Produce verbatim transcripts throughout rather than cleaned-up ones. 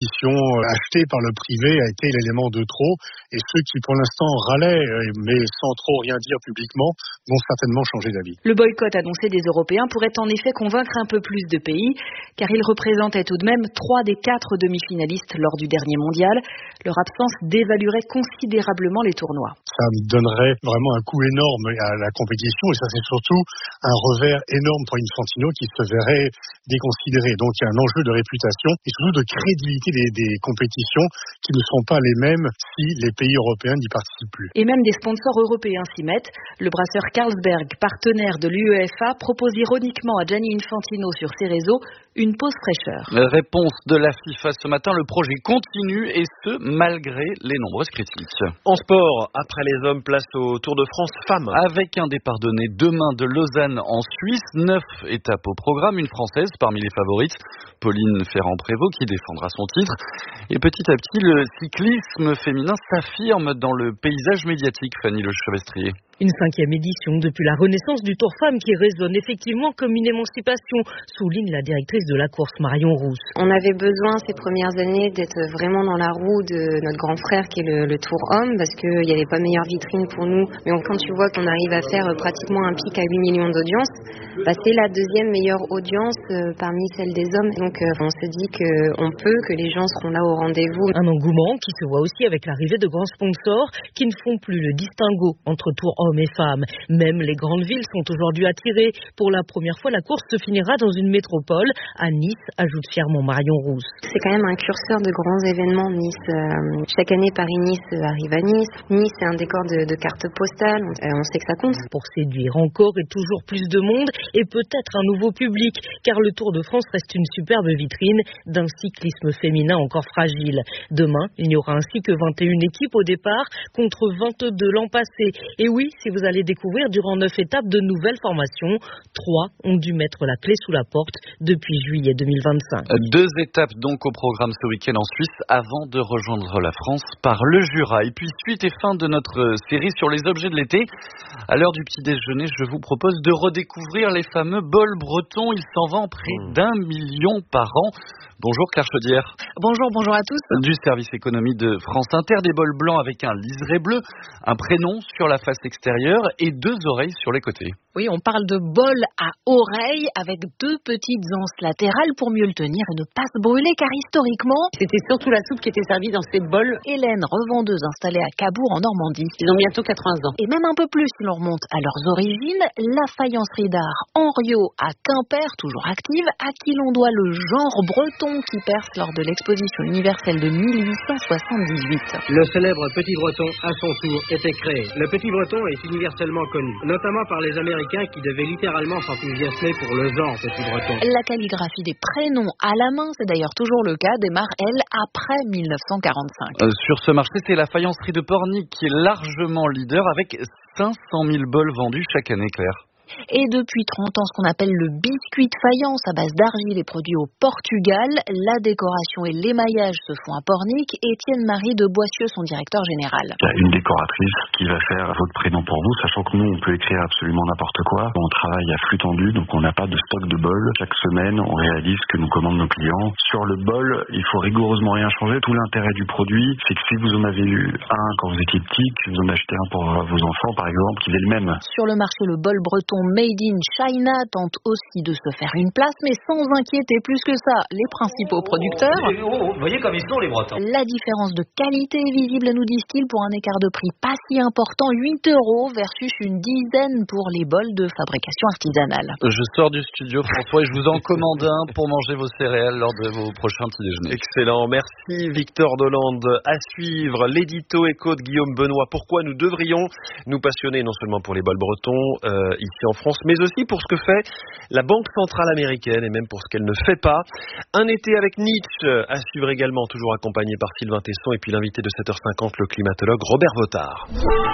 compétition achetée par le privé a été l'élément de trop. Et ceux qui, pour l'instant, râlaient, mais sans trop rien dire publiquement, vont certainement changer d'avis. Le boycott annoncé des Européens pourrait en effet convaincre un peu plus de pays, car ils représentaient tout de même trois des quatre demi-finalistes lors du dernier mondial. Leur absence dévaluerait considérablement les tournois. Ça me donnerait vraiment un coup énorme à la compétition, et ça c'est surtout un revers énorme pour Infantino qui se verrait déconsidéré. Donc il y a un enjeu de réputation et surtout de crédibilité des, des compétitions qui ne sont pas les mêmes si les pays européens n'y participent plus. Et même des sponsors européens s'y mettent. Le brasseur Carlsberg, partenaire de l'UEFA, propose ironiquement à Gianni Infantino sur ses réseaux une pause fraîcheur. Réponse de la FIFA ce matin, le projet continue et ce malgré les nombreuses critiques. En sport, après les hommes, place au Tour de France femmes. Avec un départ donné demain de Lausanne en Suisse, neuf étapes au programme, une française parmi les favorites, Pauline Ferrand-Prévot qui défendra son titre. Et petit à petit, le cyclisme féminin s'affirme dans le paysage médiatique, Fanny Le Chevestrier. Une cinquième édition depuis la renaissance du Tour Femmes qui résonne effectivement comme une émancipation, souligne la directrice de la course Marion Rousse. On avait besoin ces premières années d'être vraiment dans la roue de notre grand frère qui est le, le Tour Homme parce qu'il n'y avait pas meilleure vitrine pour nous. Mais quand tu vois qu'on arrive à faire pratiquement un pic à huit millions d'audience, bah c'est la deuxième meilleure audience euh, parmi celle des hommes. Donc euh, on se dit qu'on peut, que les gens seront là au rendez-vous. Un engouement qui se voit aussi avec l'arrivée de grands sponsors qui ne font plus le distinguo entre Tour hommes et femmes. Même les grandes villes sont aujourd'hui attirées. Pour la première fois, la course se finira dans une métropole, à Nice, ajoute fièrement Marion Rousse. C'est quand même un curseur de grands événements, Nice. Euh, chaque année, Paris-Nice arrive à Nice. Nice, c'est un décor de, de cartes postales. Euh, on sait que ça compte. Pour séduire encore et toujours plus de monde, et peut-être un nouveau public, car le Tour de France reste une superbe vitrine d'un cyclisme féminin encore fragile. Demain, il n'y aura ainsi que vingt et une équipes au départ, contre vingt-deux l'an passé. Et oui, si vous allez découvrir durant neuf étapes de nouvelles formations, trois ont dû mettre la clé sous la porte depuis juillet deux mille vingt-cinq. Deux étapes donc au programme ce week-end en Suisse avant de rejoindre la France par le Jura. Et puis suite et fin de notre série sur les objets de l'été. À l'heure du petit déjeuner, je vous propose de redécouvrir les fameux bols bretons. Ils s'en vendent près d'un million par an. Bonjour Claire Chaudière. Bonjour, bonjour à tous. Du service économie de France Inter, des bols blancs avec un liseré bleu, un prénom sur la face extérieure et deux oreilles sur les côtés. Oui, on parle de bol à oreilles avec deux petites anses latérales pour mieux le tenir et ne pas se brûler, car historiquement, c'était surtout la soupe qui était servie dans ces bols. Hélène, revendeuse installée à Cabourg en Normandie. Ils ont bientôt quatre-vingts ans. Et même un peu plus si l'on remonte à leurs origines, la faïencerie d'art Henriot à Quimper, toujours active, à qui l'on doit le genre breton qui perce lors de l'exposition universelle de mille huit cent soixante-dix-huit. Le célèbre Petit Breton, à son tour, était créé. Le Petit Breton est universellement connu, notamment par les Américains qui devaient littéralement s'enthousiasmer pour le genre Petit Breton. La calligraphie des prénoms à la main, c'est d'ailleurs toujours le cas, démarre, elle, après mille neuf cent quarante-cinq. Euh, sur ce marché, c'est la faïencerie de Pornic qui est largement leader avec cinq cent mille bols vendus chaque année, Claire. Et depuis trente ans, ce qu'on appelle le biscuit de faïence à base d'argile est produit au Portugal. La décoration et l'émaillage se font à Pornic. Étienne Marie de Boissieu, son directeur général. Il y a une décoratrice qui va faire votre prénom pour vous, sachant que nous, on peut écrire absolument n'importe quoi. On travaille à flux tendu, donc on n'a pas de stock de bol. Chaque semaine, on réalise ce que nous commandent nos clients. Sur le bol, il faut rigoureusement rien changer. Tout l'intérêt du produit, c'est que si vous en avez eu un quand vous étiez petit, que vous en achetez un pour vos enfants, par exemple, qu'il est le même. Sur le marché, le bol breton Made in China tente aussi de se faire une place, mais sans inquiéter plus que ça les principaux producteurs. Vous voyez comme ils sont les Bretons. La différence de qualité est visible, nous disent-ils, pour un écart de prix pas si important, huit euros versus une dizaine pour les bols de fabrication artisanale. Je sors du studio, François, et je vous en commande un pour manger vos céréales lors de vos prochains petits déjeuners. Excellent, merci Victor Dolande. À suivre, l'édito éco de Guillaume Benoît. Pourquoi nous devrions nous passionner non seulement pour les bols bretons euh, ici en France, mais aussi pour ce que fait la Banque centrale américaine et même pour ce qu'elle ne fait pas. Un été avec Nietzsche à suivre également, toujours accompagné par Sylvain Tesson et puis l'invité de sept heures cinquante, le climatologue Robert Votard.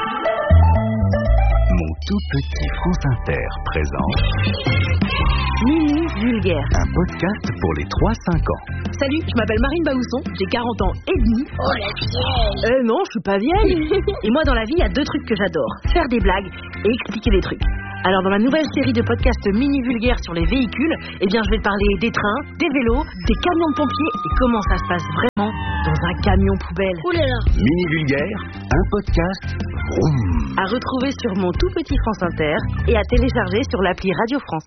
Mon tout petit France Inter présente Mini Vulgaire, un podcast pour les trois cinq ans. Salut, je m'appelle Marine Baousson, j'ai quarante ans et demi. Oh la vieille. Euh non, je suis pas vieille. Et moi dans la vie, il y a deux trucs que j'adore. Faire des blagues et expliquer des trucs. Alors dans ma nouvelle série de podcasts mini vulgaires sur les véhicules, eh bien je vais te parler des trains, des vélos, des camions de pompiers et comment ça se passe vraiment dans un camion poubelle. Ouh là là. Mini vulgaire, un podcast vroom. À retrouver sur mon tout petit France Inter et à télécharger sur l'appli Radio France.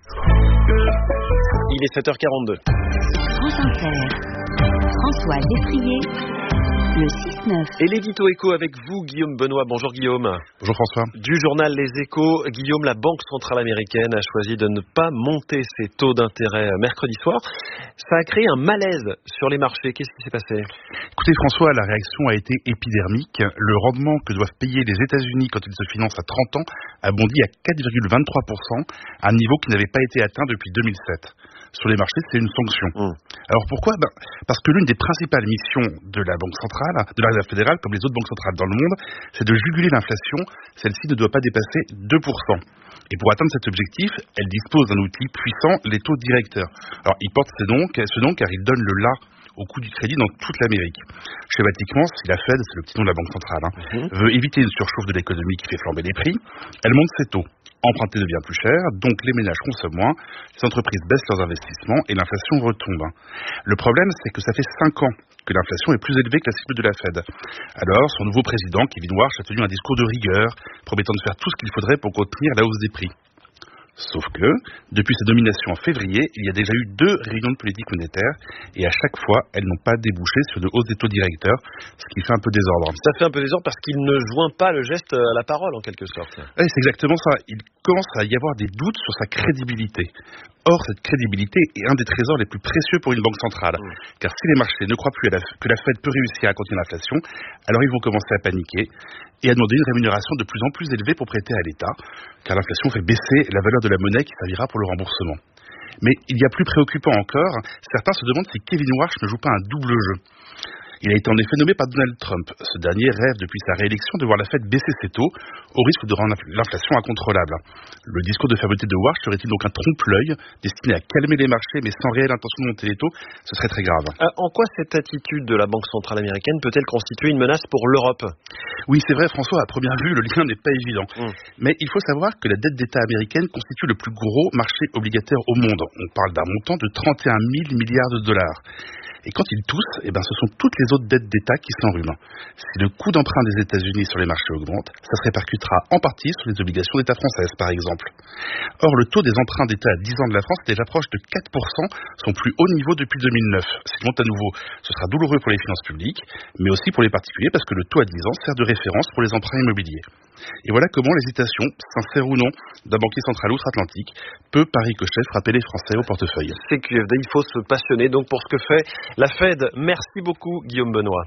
Il est sept heures quarante-deux. France Inter. François Létrier. Le six neuf. Et l'édito éco avec vous, Guillaume Benoît. Bonjour Guillaume. Bonjour François. Du journal Les Échos, Guillaume, la Banque centrale américaine a choisi de ne pas monter ses taux d'intérêt mercredi soir. Ça a créé un malaise sur les marchés. Qu'est-ce qui s'est passé ? Écoutez François, la réaction a été épidermique. Le rendement que doivent payer les États-Unis quand ils se financent à trente ans a bondi à quatre virgule vingt-trois pour cent, un niveau qui n'avait pas été atteint depuis deux mille sept. Sur les marchés, c'est une sanction. Mmh. Alors pourquoi ? Ben, parce que l'une des principales missions de la Banque centrale, de la Réserve fédérale, comme les autres banques centrales dans le monde, c'est de juguler l'inflation. Celle-ci ne doit pas dépasser deux pour cent. Et pour atteindre cet objectif, elle dispose d'un outil puissant, les taux directeurs. Alors il porte ce nom, ce nom car il donne le la au coût du crédit dans toute l'Amérique. Schématiquement, si la Fed, c'est le petit nom de la Banque centrale, hein, mmh. veut éviter une surchauffe de l'économie qui fait flamber les prix, elle monte ses taux. Emprunter devient plus cher, donc les ménages consomment moins, les entreprises baissent leurs investissements et l'inflation retombe. Le problème, c'est que ça fait cinq ans que l'inflation est plus élevée que la cible de la Fed. Alors, son nouveau président, Kevin Warsh, a tenu un discours de rigueur, promettant de faire tout ce qu'il faudrait pour contenir la hausse des prix. Sauf que, depuis sa nomination en février, il y a déjà eu deux réunions de politique monétaire et à chaque fois, elles n'ont pas débouché sur de hausse des taux directeurs, ce qui fait un peu désordre. Ça fait un peu désordre parce qu'il ne joint pas le geste à la parole en quelque sorte. Oui, c'est exactement ça. Il commence à y avoir des doutes sur sa crédibilité. Or, cette crédibilité est un des trésors les plus précieux pour une banque centrale. Mmh. Car si les marchés ne croient plus à la, que la Fed peut réussir à contenir l'inflation, alors ils vont commencer à paniquer et à demander une rémunération de plus en plus élevée pour prêter à l'État, car l'inflation fait baisser la valeur de la monnaie qui servira pour le remboursement. Mais il y a plus préoccupant encore, certains se demandent si Kevin Warsh ne joue pas un double jeu. Il a été en effet nommé par Donald Trump. Ce dernier rêve depuis sa réélection de voir la Fed baisser ses taux au risque de rendre l'inflation incontrôlable. Le discours de fermeté de Warsh serait-il donc un trompe-l'œil destiné à calmer les marchés mais sans réelle intention de monter les taux ? Ce serait très grave. Euh, en quoi cette attitude de la Banque centrale américaine peut-elle constituer une menace pour l'Europe ? Oui, c'est vrai François, à première vue, le lien n'est pas évident. Mmh. Mais il faut savoir que la dette d'État américaine constitue le plus gros marché obligataire au monde. On parle d'un montant de trente et un mille milliards de dollars. Et quand ils toussent, eh ben, ce sont toutes les autres dettes d'État qui s'enrhument. Si le coût d'emprunt des États-Unis sur les marchés augmente, ça se répercutera en partie sur les obligations d'État françaises, par exemple. Or, le taux des emprunts d'État à dix ans de la France est déjà proche de quatre pour cent, son plus haut niveau depuis deux mille neuf. S'il monte à nouveau, ce sera douloureux pour les finances publiques, mais aussi pour les particuliers, parce que le taux à dix ans sert de référence pour les emprunts immobiliers. Et voilà comment l'hésitation, sincère ou non, d'un banquier central outre-Atlantique peut, par ricochet, frapper les Français au portefeuille. C'est Q F D, il faut se passionner donc pour ce que fait la Fed. Merci beaucoup, Guillaume Benoît.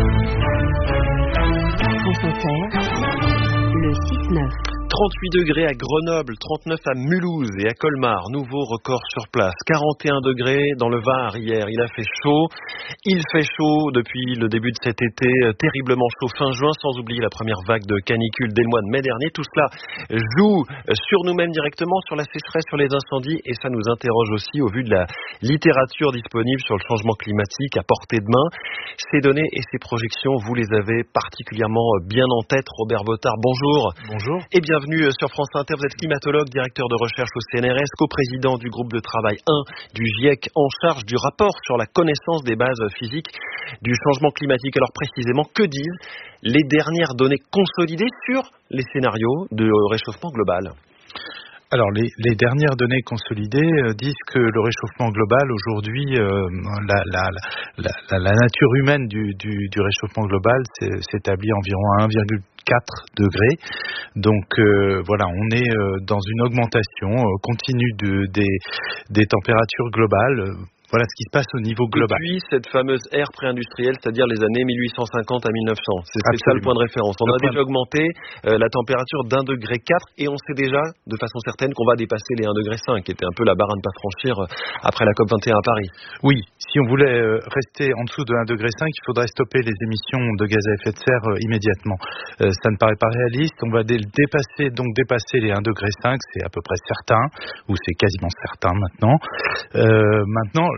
France Inter, le six neuf. trente-huit degrés à Grenoble, trente-neuf à Mulhouse et à Colmar. Nouveau record sur place. quarante et un degrés dans le Var hier. Il a fait chaud. Il fait chaud depuis le début de cet été. Terriblement chaud fin juin, sans oublier la première vague de canicule dès le mois de mai dernier. Tout cela joue sur nous-mêmes directement, sur la sécheresse, sur les incendies. Et ça nous interroge aussi au vu de la littérature disponible sur le changement climatique à portée de main. Ces données et ces projections, vous les avez particulièrement bien en tête. Robert Bottard, bonjour. Bonjour. Et bienvenue. Bienvenue sur France Inter, vous êtes climatologue, directeur de recherche au C N R S, coprésident du groupe de travail un du GIEC en charge du rapport sur la connaissance des bases physiques du changement climatique. Alors précisément, que disent les dernières données consolidées sur les scénarios de réchauffement global ? Alors, les, les dernières données consolidées euh, disent que le réchauffement global, aujourd'hui, euh, la, la, la, la, la nature humaine du, du, du réchauffement global s'établit environ à un virgule quatre degrés. Donc, euh, voilà, on est euh, dans une augmentation euh, continue de, des, des températures globales. Voilà ce qui se passe au niveau global. Depuis cette fameuse ère pré-industrielle, c'est-à-dire les années mille huit cent cinquante à mille neuf cents. C'était ça le point de référence. On le a déjà de... augmenté euh, la température d'un degré quatre et on sait déjà de façon certaine qu'on va dépasser les un degré cinq, qui était un peu la barre à ne pas franchir euh, après la COP vingt et un à Paris. Oui, si on voulait euh, rester en dessous de un degré cinq, il faudrait stopper les émissions de gaz à effet de serre euh, immédiatement. Euh, ça ne paraît pas réaliste. On va dé- dépasser, donc dépasser les un degré cinq, c'est à peu près certain, ou c'est quasiment certain maintenant. Euh, maintenant,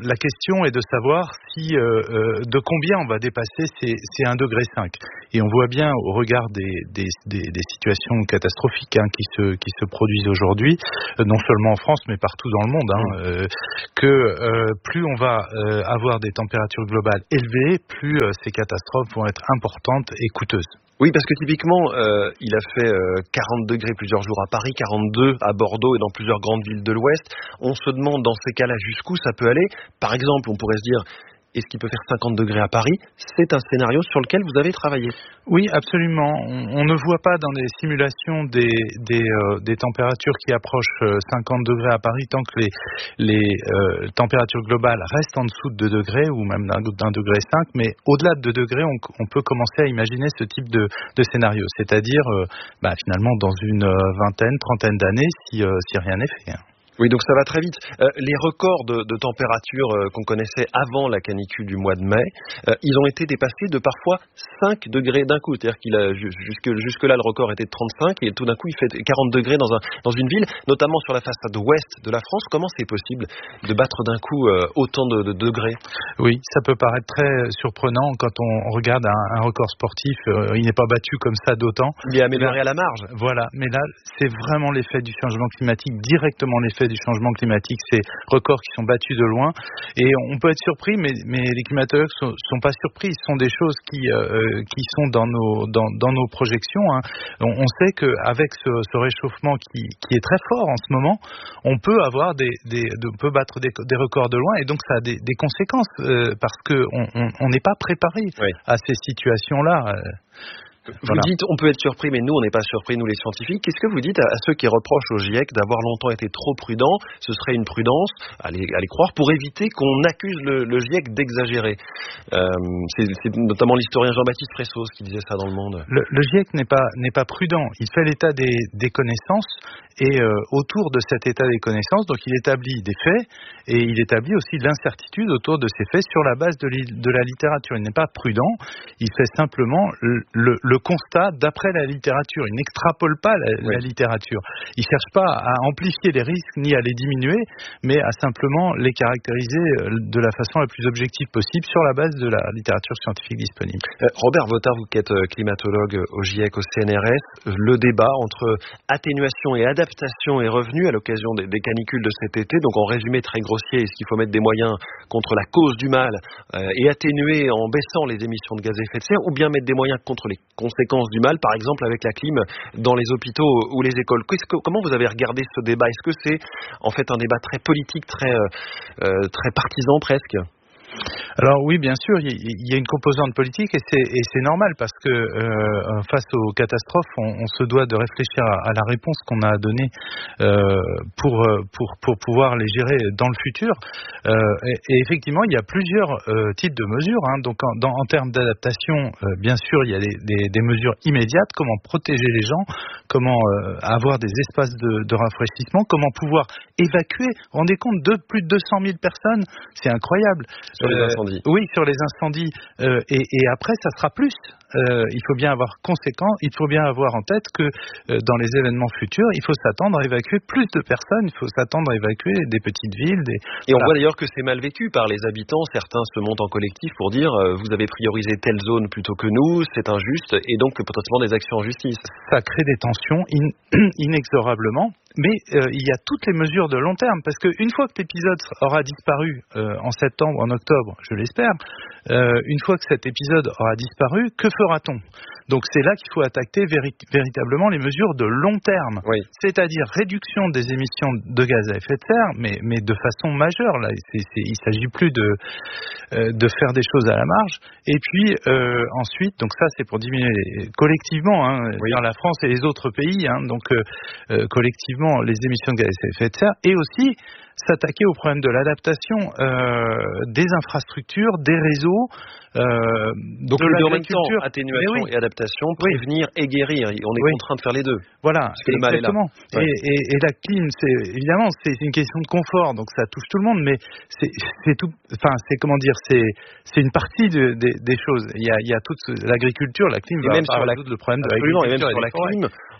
la question est de savoir si, euh, euh, de combien on va dépasser ces, ces un virgule cinq degré. Et on voit bien au regard des, des, des, des situations catastrophiques hein, qui, se, qui se produisent aujourd'hui, euh, non seulement en France mais partout dans le monde, hein, euh, que euh, plus on va euh, avoir des températures globales élevées, plus euh, ces catastrophes vont être importantes et coûteuses. Oui, parce que typiquement, euh, il a fait euh, quarante degrés plusieurs jours à Paris, quarante-deux à Bordeaux et dans plusieurs grandes villes de l'Ouest. On se demande dans ces cas-là jusqu'où ça peut aller. Par exemple, on pourrait se dire, est-ce qu'il peut faire cinquante degrés à Paris ? C'est un scénario sur lequel vous avez travaillé. Oui, absolument. On, on ne voit pas dans les simulations des, des, euh, des températures qui approchent cinquante degrés à Paris tant que les, les euh, températures globales restent en dessous de deux degrés ou même d'un, d'un degré cinq. Mais au-delà de deux degrés, on, on peut commencer à imaginer ce type de, de scénario. C'est-à-dire, euh, bah, finalement, dans une vingtaine, trentaine d'années, si, euh, si rien n'est fait. Oui, donc ça va très vite. Euh, les records de, de température euh, qu'on connaissait avant la canicule du mois de mai, euh, ils ont été dépassés de parfois cinq degrés d'un coup. C'est-à-dire qu'il a jusque jusque là le record était de trente-cinq et tout d'un coup il fait quarante degrés dans un dans une ville, notamment sur la façade ouest de la France. Comment c'est possible de battre d'un coup euh, autant de, de degrés ? Oui, ça peut paraître très surprenant quand on regarde un, un record sportif. Euh, il n'est pas battu comme ça d'autant. Il est amélioré à la marge. Voilà, mais là c'est vraiment l'effet du changement climatique, directement l'effet du changement climatique, ces records qui sont battus de loin. Et on peut être surpris, mais, mais les climatologues ne sont, sont pas surpris. Ce sont des choses qui, euh, qui sont dans nos, dans, dans nos projections. Hein. On, on sait qu'avec ce, ce réchauffement qui, qui est très fort en ce moment, on peut avoir des, des, on peut battre des, des records de loin, et donc ça a des, des conséquences euh, parce qu'on n'est pas préparé oui. à ces situations-là. Euh. Vous voilà. dites, on peut être surpris, mais nous, on n'est pas surpris, nous les scientifiques. Qu'est-ce que vous dites à, à ceux qui reprochent au GIEC d'avoir longtemps été trop prudent ? Ce serait une prudence, à les, à les croire, pour éviter qu'on accuse le, le GIEC d'exagérer. Euh, c'est, c'est notamment l'historien Jean-Baptiste Fressos qui disait ça dans Le Monde. Le, le GIEC n'est pas, n'est pas prudent. Il fait l'état des, des connaissances, et euh, autour de cet état des connaissances, donc il établit des faits, et il établit aussi l'incertitude autour de ces faits sur la base de, li, de la littérature. Il n'est pas prudent, il fait simplement le, le, le constat d'après la littérature. Il n'extrapole pas la, oui. la littérature. Il ne cherche pas à amplifier les risques ni à les diminuer, mais à simplement les caractériser de la façon la plus objective possible sur la base de la littérature scientifique disponible. Euh, Robert Votard, vous qui êtes climatologue au GIEC, au C N R S, le débat entre atténuation et adaptation est revenu à l'occasion des, des canicules de cet été. Donc en résumé très grossier, est-ce qu'il faut mettre des moyens contre la cause du mal euh, et atténuer en baissant les émissions de gaz à effet de serre, ou bien mettre des moyens contre les conséquences du mal, par exemple avec la clim dans les hôpitaux ou les écoles. Qu'est-ce que, comment vous avez regardé ce débat ? Est-ce que c'est en fait un débat très politique, très, euh, très partisan presque ? Alors oui, bien sûr, il y a une composante politique, et c'est, et c'est normal parce que euh, face aux catastrophes, on, on se doit de réfléchir à, à la réponse qu'on a à donner euh, pour, pour, pour pouvoir les gérer dans le futur. Euh, et, et effectivement, il y a plusieurs euh, types de mesures. Hein. Donc en, dans, en termes d'adaptation, euh, bien sûr, il y a des, des, des mesures immédiates, comment protéger les gens, comment euh, avoir des espaces de, de rafraîchissement, comment pouvoir évacuer. Vous vous rendez compte, de plus de deux cent mille personnes, c'est incroyable. Sur les incendies. Euh, oui, sur les incendies. Euh, et, et après, ça sera plus. Euh, il faut bien avoir conséquent, il faut bien avoir en tête que euh, dans les événements futurs, il faut s'attendre à évacuer plus de personnes, il faut s'attendre à évacuer des petites villes. Des... Et voilà. On voit d'ailleurs que c'est mal vécu par les habitants. Certains se montent en collectif pour dire euh, vous avez priorisé telle zone plutôt que nous, c'est injuste, et donc potentiellement des actions en justice. Ça crée des tensions in- inexorablement. Mais euh, il y a toutes les mesures de long terme, parce qu'une fois que l'épisode aura disparu euh, en septembre, en octobre, je l'espère, euh, une fois que cet épisode aura disparu, que fera-t-on ? Donc c'est là qu'il faut attaquer véri- véritablement les mesures de long terme, oui. C'est-à-dire réduction des émissions de gaz à effet de serre, mais, mais de façon majeure. Là, c'est, c'est, il ne s'agit plus de, euh, de faire des choses à la marge. Et puis euh, ensuite, donc ça c'est pour diminuer les, collectivement, hein, oui. dans la France et les autres pays, hein, donc euh, euh, collectivement les émissions de gaz à effet de serre, et aussi s'attaquer au problème de l'adaptation euh, des infrastructures, des réseaux, euh, donc de l'agriculture, en même temps, atténuation oui. et adaptation, prévenir oui. et guérir. On est oui. contraint de faire les deux. Voilà, parce que le mal est là. Ouais. Et, et, et la clim, c'est évidemment c'est une question de confort, donc ça touche tout le monde, mais c'est, c'est tout. Enfin, c'est comment dire, c'est c'est une partie de, de, des choses. Il y a il y a toute l'agriculture, la clim et va même sur la, résoudre le problème absolument, de l'agriculture. Et même sur la clim,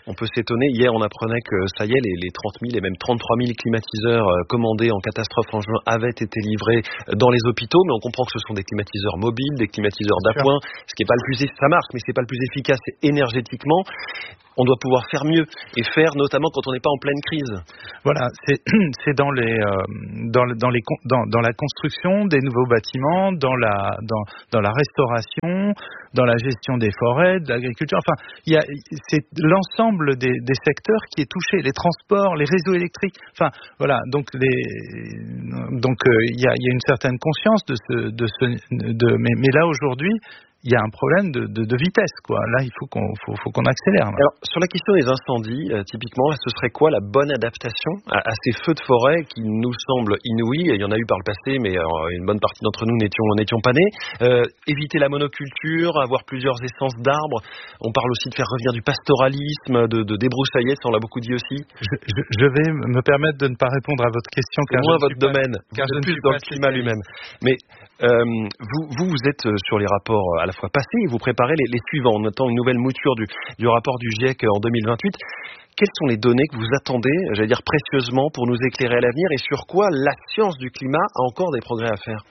On peut s'étonner. Hier, on apprenait que ça y est, les, les trente mille et même trente-trois mille climatiseurs commandés en catastrophe en juin avaient été livrés dans les hôpitaux, mais on comprend que ce sont des climatiseurs mobiles, des climatiseurs d'appoint, ce qui est pas le plus, ça marche, mais c'est pas le plus efficace énergétiquement. On doit pouvoir faire mieux et faire notamment quand on n'est pas en pleine crise. Voilà, c'est, c'est dans les euh, dans, dans les dans, dans la construction des nouveaux bâtiments, dans la dans dans la restauration, dans la gestion des forêts, de l'agriculture. Enfin, il y a c'est l'ensemble des, des secteurs qui est touché, les transports, les réseaux électriques. Enfin, voilà, donc les donc euh, il y a il y a une certaine conscience de ce de ce de mais mais là aujourd'hui, il y a un problème de, de, de vitesse, quoi. Là, il faut qu'on, faut, faut qu'on accélère. Là. Alors, sur la question des incendies, euh, typiquement, ce serait quoi la bonne adaptation à, à ces feux de forêt qui nous semblent inouïs? Il y en a eu par le passé, mais euh, une bonne partie d'entre nous n'étions, n'étions pas nés. Euh, éviter la monoculture, avoir plusieurs essences d'arbres. On parle aussi de faire revenir du pastoralisme, de, de débroussailler, ça on l'a beaucoup dit aussi. Je, je, je vais me permettre de ne pas répondre à votre question, car c'est moins je votre domaine, pas, car vous je êtes plus dans le climat lui-même. Mais euh, vous, vous, vous êtes sur les rapports à la fois passés et vous préparez les, les suivants. On attend une nouvelle mouture du, du rapport du GIEC en deux mille vingt-huit. Quelles sont les données que vous attendez, j'allais dire précieusement, pour nous éclairer à l'avenir et sur quoi la science du climat a encore des progrès à faire?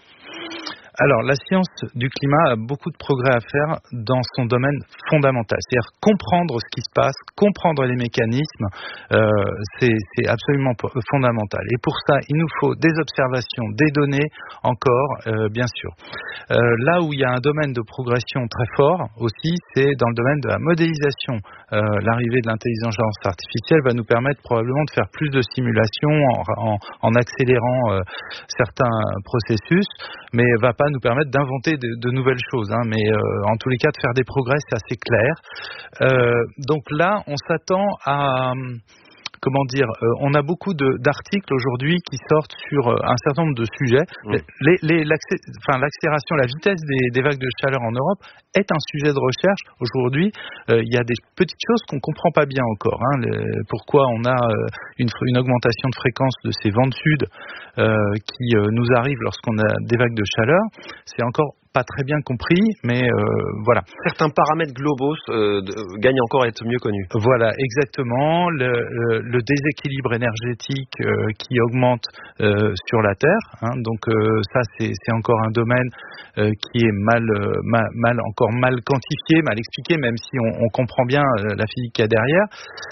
Alors, la science du climat a beaucoup de progrès à faire dans son domaine fondamental. C'est-à-dire comprendre ce qui se passe, comprendre les mécanismes, euh, c'est, c'est absolument fondamental. Et pour ça, il nous faut des observations, des données encore, euh, bien sûr. Euh, là où il y a un domaine de progression très fort aussi, c'est dans le domaine de la modélisation. Euh, l'arrivée de l'intelligence artificielle va nous permettre probablement de faire plus de simulations en, en, en accélérant euh, certains processus, mais va pas nous permettre d'inventer de, de nouvelles choses, hein, mais euh, en tous les cas de faire des progrès, c'est assez clair. Euh, donc là, on s'attend à... Comment dire, euh, on a beaucoup de, d'articles aujourd'hui qui sortent sur euh, un certain nombre de sujets. Mmh. Les, les, l'accé, enfin, l'accélération, la vitesse des, des vagues de chaleur en Europe est un sujet de recherche. Aujourd'hui, euh, il y a des petites choses qu'on ne comprend pas bien encore. Hein. Les, pourquoi on a euh, une, une augmentation de fréquence de ces vents de sud euh, qui euh, nous arrivent lorsqu'on a des vagues de chaleur. C'est encore pas très bien compris, mais euh, voilà. Certains paramètres globaux euh, de, gagnent encore à être mieux connus. Voilà, exactement. Le, le, le déséquilibre énergétique euh, qui augmente euh, sur la Terre. Hein, donc euh, ça, c'est, c'est encore un domaine euh, qui est mal, euh, mal, mal, encore mal quantifié, mal expliqué, même si on, on comprend bien euh, la physique qu'il y a derrière.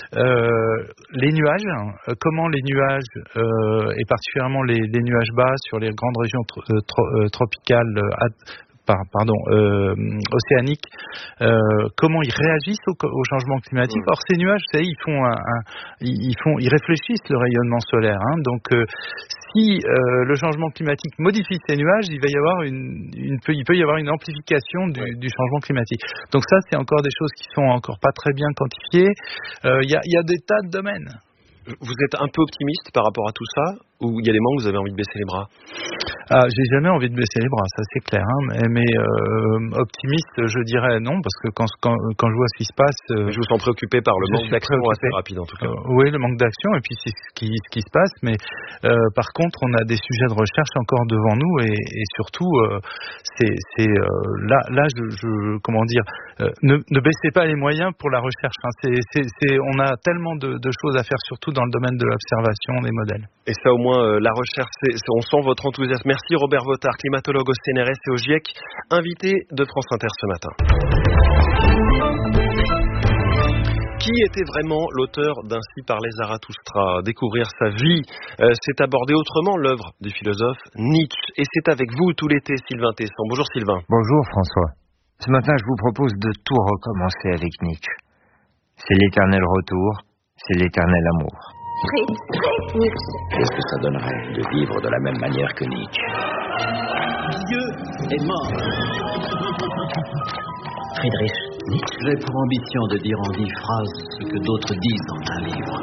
Euh, les nuages, euh, comment les nuages, euh, et particulièrement les, les nuages bas sur les grandes régions tro, tro, euh, tropicales, euh, pardon, euh, océaniques, euh, comment ils réagissent au, au changement climatique. Or, ces nuages, vous savez, ils font, un, un, ils font, ils réfléchissent le rayonnement solaire. Hein. Donc, euh, si euh, le changement climatique modifie ces nuages, il va y avoir une, une peut, il peut y avoir une amplification du, ouais. du changement climatique. Donc ça, c'est encore des choses qui sont encore pas très bien quantifiées. Il euh, y, a, y a des tas de domaines. Vous êtes un peu optimiste par rapport à tout ça, ou il y a des moments où vous avez envie de baisser les bras? Ah, j'ai jamais envie de baisser les bras, ça c'est clair. Hein, mais mais euh, optimiste, je dirais non, parce que quand quand, quand je vois ce qui se passe, euh, je vous sens préoccupé par le manque d'action assez rapide en tout cas. Euh, oui, le manque d'action, et puis c'est ce qui ce qui se passe. Mais euh, par contre, on a des sujets de recherche encore devant nous, et, et surtout, euh, c'est c'est euh, là là je, je comment dire, euh, ne ne baissez pas les moyens pour la recherche. Hein, c'est c'est c'est on a tellement de, de choses à faire, surtout dans le domaine de l'observation des modèles. Et ça, au moins, euh, la recherche, c'est, c'est, on sent votre enthousiasme. Merci Robert Votard, climatologue au C N R S et au GIEC, invité de France Inter ce matin. Qui était vraiment l'auteur d'Ainsi parlait Zarathustra? Découvrir sa vie, euh, c'est aborder autrement l'œuvre du philosophe Nietzsche. Et c'est avec vous tout l'été, Sylvain Tesson. Bonjour Sylvain. Bonjour François. Ce matin, je vous propose de tout recommencer avec Nietzsche. C'est l'éternel retour, c'est l'éternel amour. Fritz, Fritz, Nietzsche. Qu'est-ce que ça donnerait de vivre de la même manière que Nietzsche? Dieu est mort. Friedrich Nietzsche. J'ai pour ambition de dire en dix phrases ce que d'autres disent dans un livre.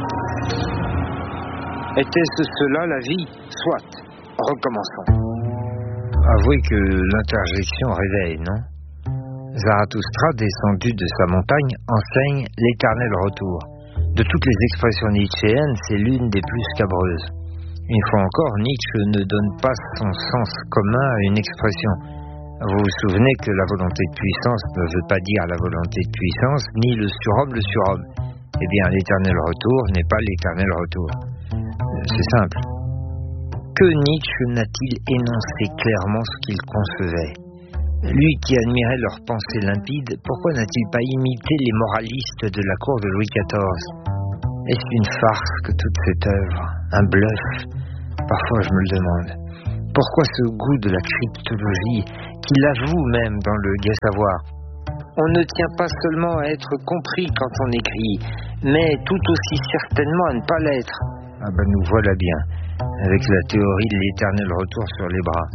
Était-ce cela la vie? Soit. Recommençons. Avouez que l'interjection réveille, non? Zarathustra, descendu de sa montagne, enseigne l'éternel retour. De toutes les expressions nietzschéennes, c'est l'une des plus scabreuses. Une fois encore, Nietzsche ne donne pas son sens commun à une expression. Vous vous souvenez que la volonté de puissance ne veut pas dire la volonté de puissance, ni le surhomme le surhomme. Eh bien, l'éternel retour n'est pas l'éternel retour. C'est simple. Que Nietzsche n'a-t-il énoncé clairement ce qu'il concevait ? Lui qui admirait leurs pensées limpides, pourquoi n'a-t-il pas imité les moralistes de la cour de Louis quatorze ? Est-ce une farce que toute cette œuvre ? Un bluff ? Parfois je me le demande. Pourquoi ce goût de la cryptologie qu'il avoue même dans le Gai Savoir ? On ne tient pas seulement à être compris quand on écrit, mais tout aussi certainement à ne pas l'être. Ah ben nous voilà bien, avec la théorie de l'éternel retour sur les bras.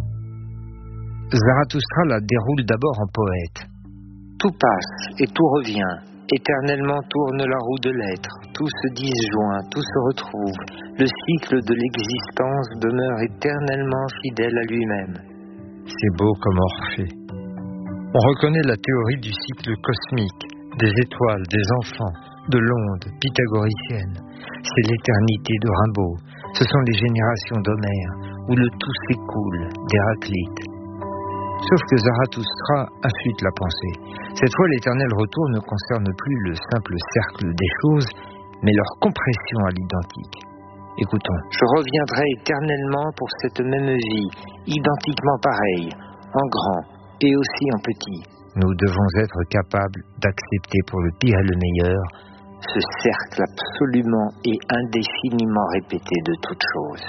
Zarathustra la déroule d'abord en poète. Tout passe et tout revient, éternellement tourne la roue de l'être, tout se disjoint, tout se retrouve, le cycle de l'existence demeure éternellement fidèle à lui-même. C'est beau comme Orphée. On reconnaît la théorie du cycle cosmique, des étoiles, des enfants, de l'onde pythagoricienne. C'est l'éternité de Rimbaud, ce sont les générations d'Homère, où le tout s'écoule, d'Héraclite. Sauf que Zarathustra affûte la pensée. Cette fois, l'éternel retour ne concerne plus le simple cercle des choses, mais leur compression à l'identique. Écoutons. Je reviendrai éternellement pour cette même vie, identiquement pareille, en grand et aussi en petit. Nous devons être capables d'accepter pour le pire et le meilleur ce cercle absolument et indéfiniment répété de toutes choses.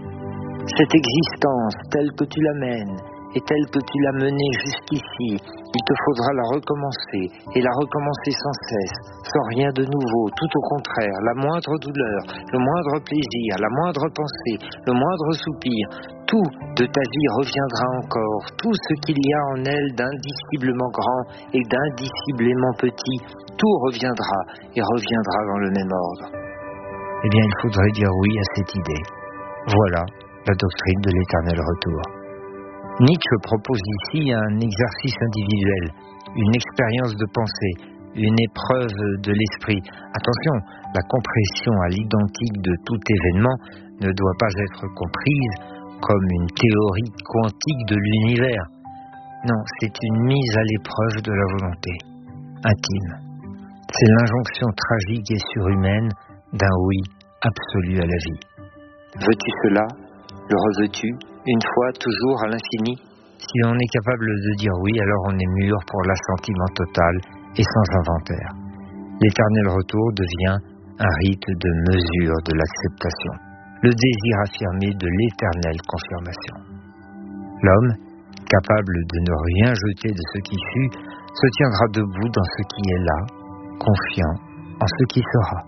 Cette existence telle que tu l'amènes, et telle que tu l'as menée jusqu'ici, il te faudra la recommencer, et la recommencer sans cesse, sans rien de nouveau, tout au contraire, la moindre douleur, le moindre plaisir, la moindre pensée, le moindre soupir, tout de ta vie reviendra encore, tout ce qu'il y a en elle d'indiciblement grand et d'indiciblement petit, tout reviendra et reviendra dans le même ordre. Eh bien, il faudrait dire oui à cette idée. Voilà la doctrine de l'éternel retour. Nietzsche propose ici un exercice individuel, une expérience de pensée, une épreuve de l'esprit. Attention, la compression à l'identique de tout événement ne doit pas être comprise comme une théorie quantique de l'univers. Non, c'est une mise à l'épreuve de la volonté, intime. C'est l'injonction tragique et surhumaine d'un oui absolu à la vie. Veux-tu cela ? Le reveux-tu ? Une fois, toujours, à l'infini? Si on est capable de dire oui, alors on est mûr pour l'assentiment total et sans inventaire. L'éternel retour devient un rite de mesure de l'acceptation, le désir affirmé de l'éternelle confirmation. L'homme, capable de ne rien jeter de ce qui fut, se tiendra debout dans ce qui est là, confiant en ce qui sera.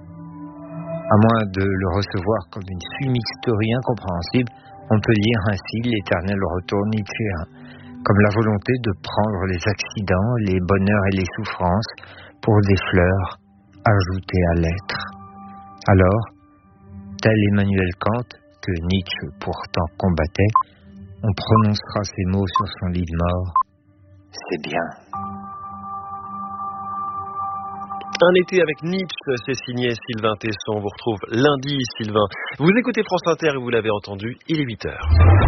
À moins de le recevoir comme une fumisterie incompréhensible, on peut lire ainsi l'éternel retour nietzschéen, comme la volonté de prendre les accidents, les bonheurs et les souffrances pour des fleurs ajoutées à l'être. Alors, tel Emmanuel Kant, que Nietzsche pourtant combattait, on prononcera ces mots sur son lit de mort. C'est bien. Un été avec Nietzsche, c'est signé Sylvain Tesson. On vous retrouve lundi, Sylvain. Vous écoutez France Inter et vous l'avez entendu, il est huit heures.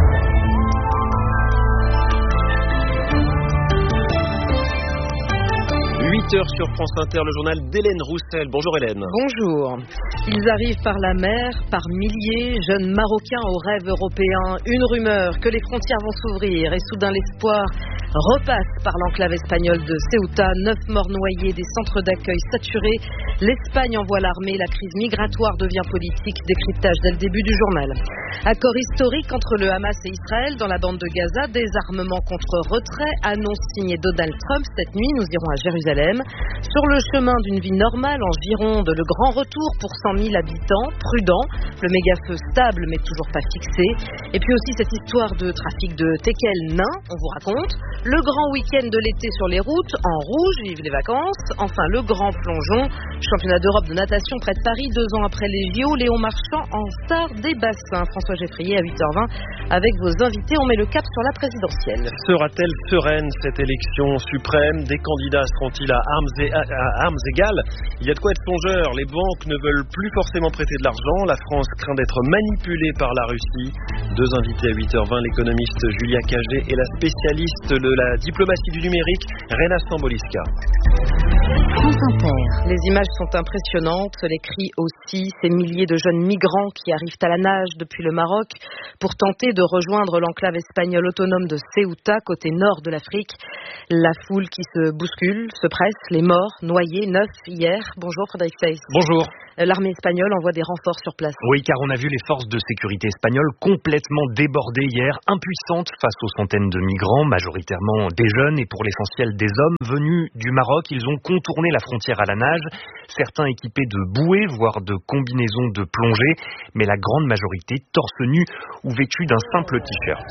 huit heures sur France Inter, le journal d'Hélène Roussel. Bonjour Hélène. Bonjour. Ils arrivent par la mer, par milliers, jeunes Marocains aux rêves européens. Une rumeur que les frontières vont s'ouvrir et soudain l'espoir repasse par l'enclave espagnole de Ceuta. Neuf morts noyés, des centres d'accueil saturés. L'Espagne envoie l'armée, la crise migratoire devient politique. Décryptage dès le début du journal. Accord historique entre le Hamas et Israël dans la bande de Gaza. Désarmement contre retrait. Annonce signée Donald Trump. Cette nuit, nous irons à Jérusalem. Sur le chemin d'une vie normale en Gironde, le grand retour pour cent mille habitants, prudent, le méga-feu stable mais toujours pas fixé. Et puis aussi cette histoire de trafic de teckels nains, on vous raconte. Le grand week-end de l'été sur les routes, en rouge, vive les vacances. Enfin, le grand plongeon, championnat d'Europe de natation près de Paris, deux ans après les J O, Léon Marchand en star des bassins. François Geffrier à huit heures vingt avec vos invités. On met le cap sur la présidentielle. Sera-t-elle sereine cette élection suprême? Des candidats seront-ils à armes, et, à, à armes égales? Il y a de quoi être songeur. Les banques ne veulent plus forcément prêter de l'argent. La France craint d'être manipulée par la Russie. Deux invités à huit heures vingt, l'économiste Julia Cagé et la spécialiste de la diplomatie du numérique, Rena Stamboliska. France Inter. Les images sont impressionnantes, les cris aussi, ces milliers de jeunes migrants qui arrivent à la nage depuis le Maroc pour tenter de rejoindre l'enclave espagnole autonome de Ceuta, côté nord de l'Afrique. La foule qui se bouscule, se presse, les morts, noyés, neuf hier. Bonjour Frédéric Seyss. Bonjour. L'armée espagnole envoie des renforts sur place. Oui, car on a vu les forces de sécurité espagnoles complètement débordées hier, impuissantes face aux centaines de migrants, majoritairement des jeunes et pour l'essentiel des hommes venus du Maroc. Ils ont contourné la frontière à la nage, certains équipés de bouées, voire de combinaisons de plongée, mais la grande majorité torse nu ou vêtus d'un simple t-shirt.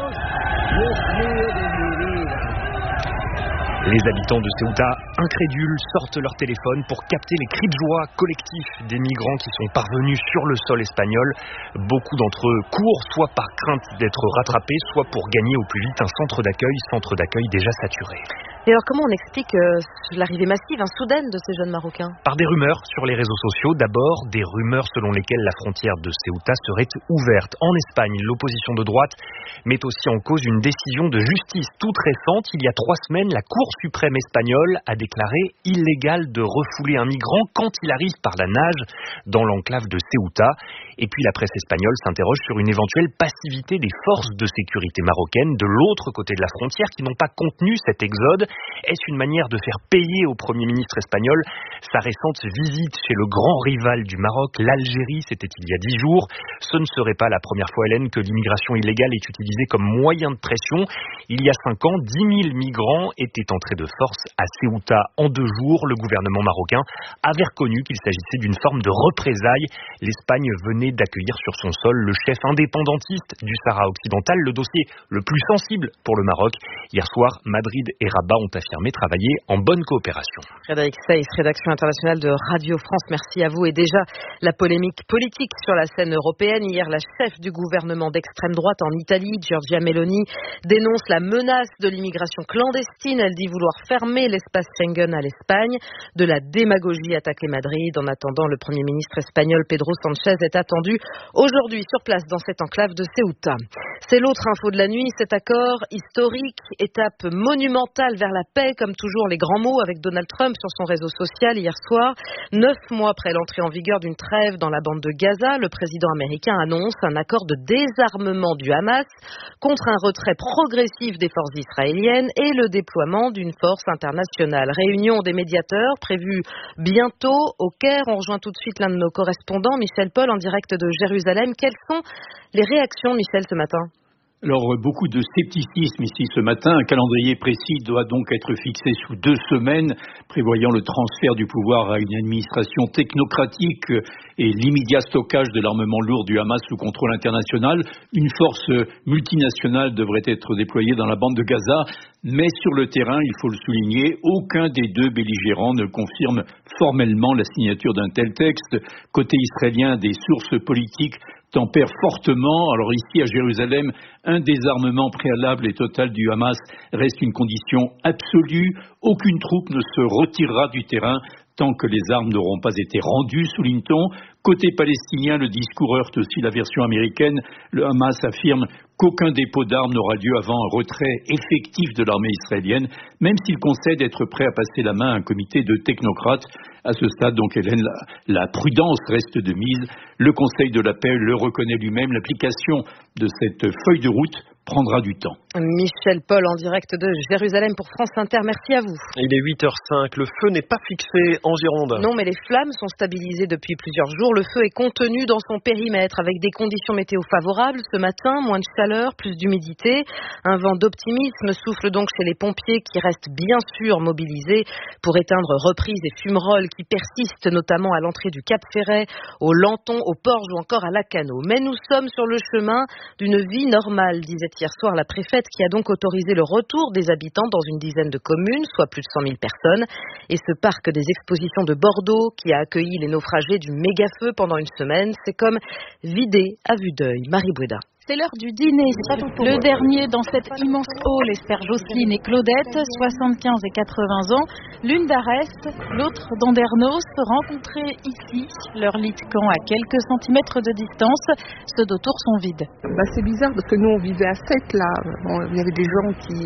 Les habitants de Ceuta, incrédules, sortent leur téléphone pour capter les cris de joie collectifs des migrants qui sont parvenus sur le sol espagnol. Beaucoup d'entre eux courent, soit par crainte d'être rattrapés, soit pour gagner au plus vite un centre d'accueil, centre d'accueil déjà saturé. Et alors comment on explique euh, l'arrivée massive, hein, soudaine de ces jeunes Marocains ? Par des rumeurs sur les réseaux sociaux. D'abord, des rumeurs selon lesquelles la frontière de Ceuta serait ouverte. En Espagne, l'opposition de droite met aussi en cause une décision de justice toute récente. Il y a trois semaines, la Cour suprême espagnole a déclaré illégal de refouler un migrant quand il arrive par la nage dans l'enclave de Ceuta. Et puis la presse espagnole s'interroge sur une éventuelle passivité des forces de sécurité marocaines de l'autre côté de la frontière qui n'ont pas contenu cet exode. Est-ce une manière de faire payer au Premier ministre espagnol sa récente visite chez le grand rival du Maroc, l'Algérie, c'était il y a dix jours. Ce ne serait pas la première fois, Hélène, que l'immigration illégale est utilisée comme moyen de pression. Il y a cinq ans, dix mille migrants étaient entrés de force à Ceuta en deux jours. Le gouvernement marocain avait reconnu qu'il s'agissait d'une forme de représailles. L'Espagne venait d'accueillir sur son sol le chef indépendantiste du Sahara occidental, le dossier le plus sensible pour le Maroc. Hier soir, Madrid et Rabat ont affirmé travailler en bonne coopération. Frédéric Seyss, rédaction internationale de Radio France, merci à vous. Et déjà, la polémique politique sur la scène européenne. Hier, la chef du gouvernement d'extrême droite en Italie, Giorgia Meloni, dénonce la menace de l'immigration clandestine. Elle dit vouloir fermer l'espace Schengen à l'Espagne. De la démagogie attaque les Madrid. En attendant, le Premier ministre espagnol Pedro Sánchez est attendu aujourd'hui sur place dans cette enclave de Ceuta. C'est l'autre info de la nuit, cet accord historique, étape monumentale vers la paix, comme toujours les grands mots avec Donald Trump sur son réseau social hier soir. Neuf mois après l'entrée en vigueur d'une trêve dans la bande de Gaza, le président américain annonce un accord de désarmement du Hamas contre un retrait progressif des forces israéliennes et le déploiement d'une force internationale. Réunion des médiateurs prévue bientôt au Caire. On rejoint tout de suite l'un de nos correspondants, Michel Paul, en direct de Jérusalem. Quelles sont les réactions, Michel, ce matin ? Alors, beaucoup de scepticisme ici ce matin. Un calendrier précis doit donc être fixé sous deux semaines, prévoyant le transfert du pouvoir à une administration technocratique et l'immédiat stockage de l'armement lourd du Hamas sous contrôle international. Une force multinationale devrait être déployée dans la bande de Gaza, mais sur le terrain, il faut le souligner, aucun des deux belligérants ne confirme formellement la signature d'un tel texte. Côté israélien, des sources politiques tempère fortement. Alors ici à Jérusalem, un désarmement préalable et total du Hamas reste une condition absolue. Aucune troupe ne se retirera du terrain tant que les armes n'auront pas été rendues, souligne-t-on. Côté palestinien, le discours heurte aussi la version américaine. Le Hamas affirme qu'aucun dépôt d'armes n'aura lieu avant un retrait effectif de l'armée israélienne, même s'il concède être prêt à passer la main à un comité de technocrates. À ce stade, donc, Hélène, la, la prudence reste de mise. Le Conseil de la paix le reconnaît lui-même. L'application de cette feuille de route prendra du temps. Michel Paul en direct de Jérusalem pour France Inter, merci à vous. Il est huit heures cinq, le feu n'est pas fixé en Gironde. Non, mais les flammes sont stabilisées depuis plusieurs jours. Le feu est contenu dans son périmètre avec des conditions météo favorables. Ce matin, moins de chaleur, plus d'humidité. Un vent d'optimisme souffle donc chez les pompiers qui restent bien sûr mobilisés pour éteindre reprises et fumerolles qui persistent notamment à l'entrée du Cap Ferret, au Lanton, au Porge ou encore à Lacanau. Mais nous sommes sur le chemin d'une vie normale, disait hier soir la préfète, qui a donc autorisé le retour des habitants dans une dizaine de communes, soit plus de cent mille personnes. Et ce parc des expositions de Bordeaux, qui a accueilli les naufragés du méga-feu pendant une semaine, c'est comme vidé à vue d'œil. Marie Boueda. C'est l'heure du dîner. Le dernier dans cette immense hall espère Jocelyne et Claudette, soixante-quinze et quatre-vingts ans, l'une d'Arest, l'autre d'Andernos, rencontrés ici, leur lit de camp à quelques centimètres de distance, ceux d'autour sont vides. Bah c'est bizarre parce que nous on vivait à sept là, bon, il y avait des gens qui,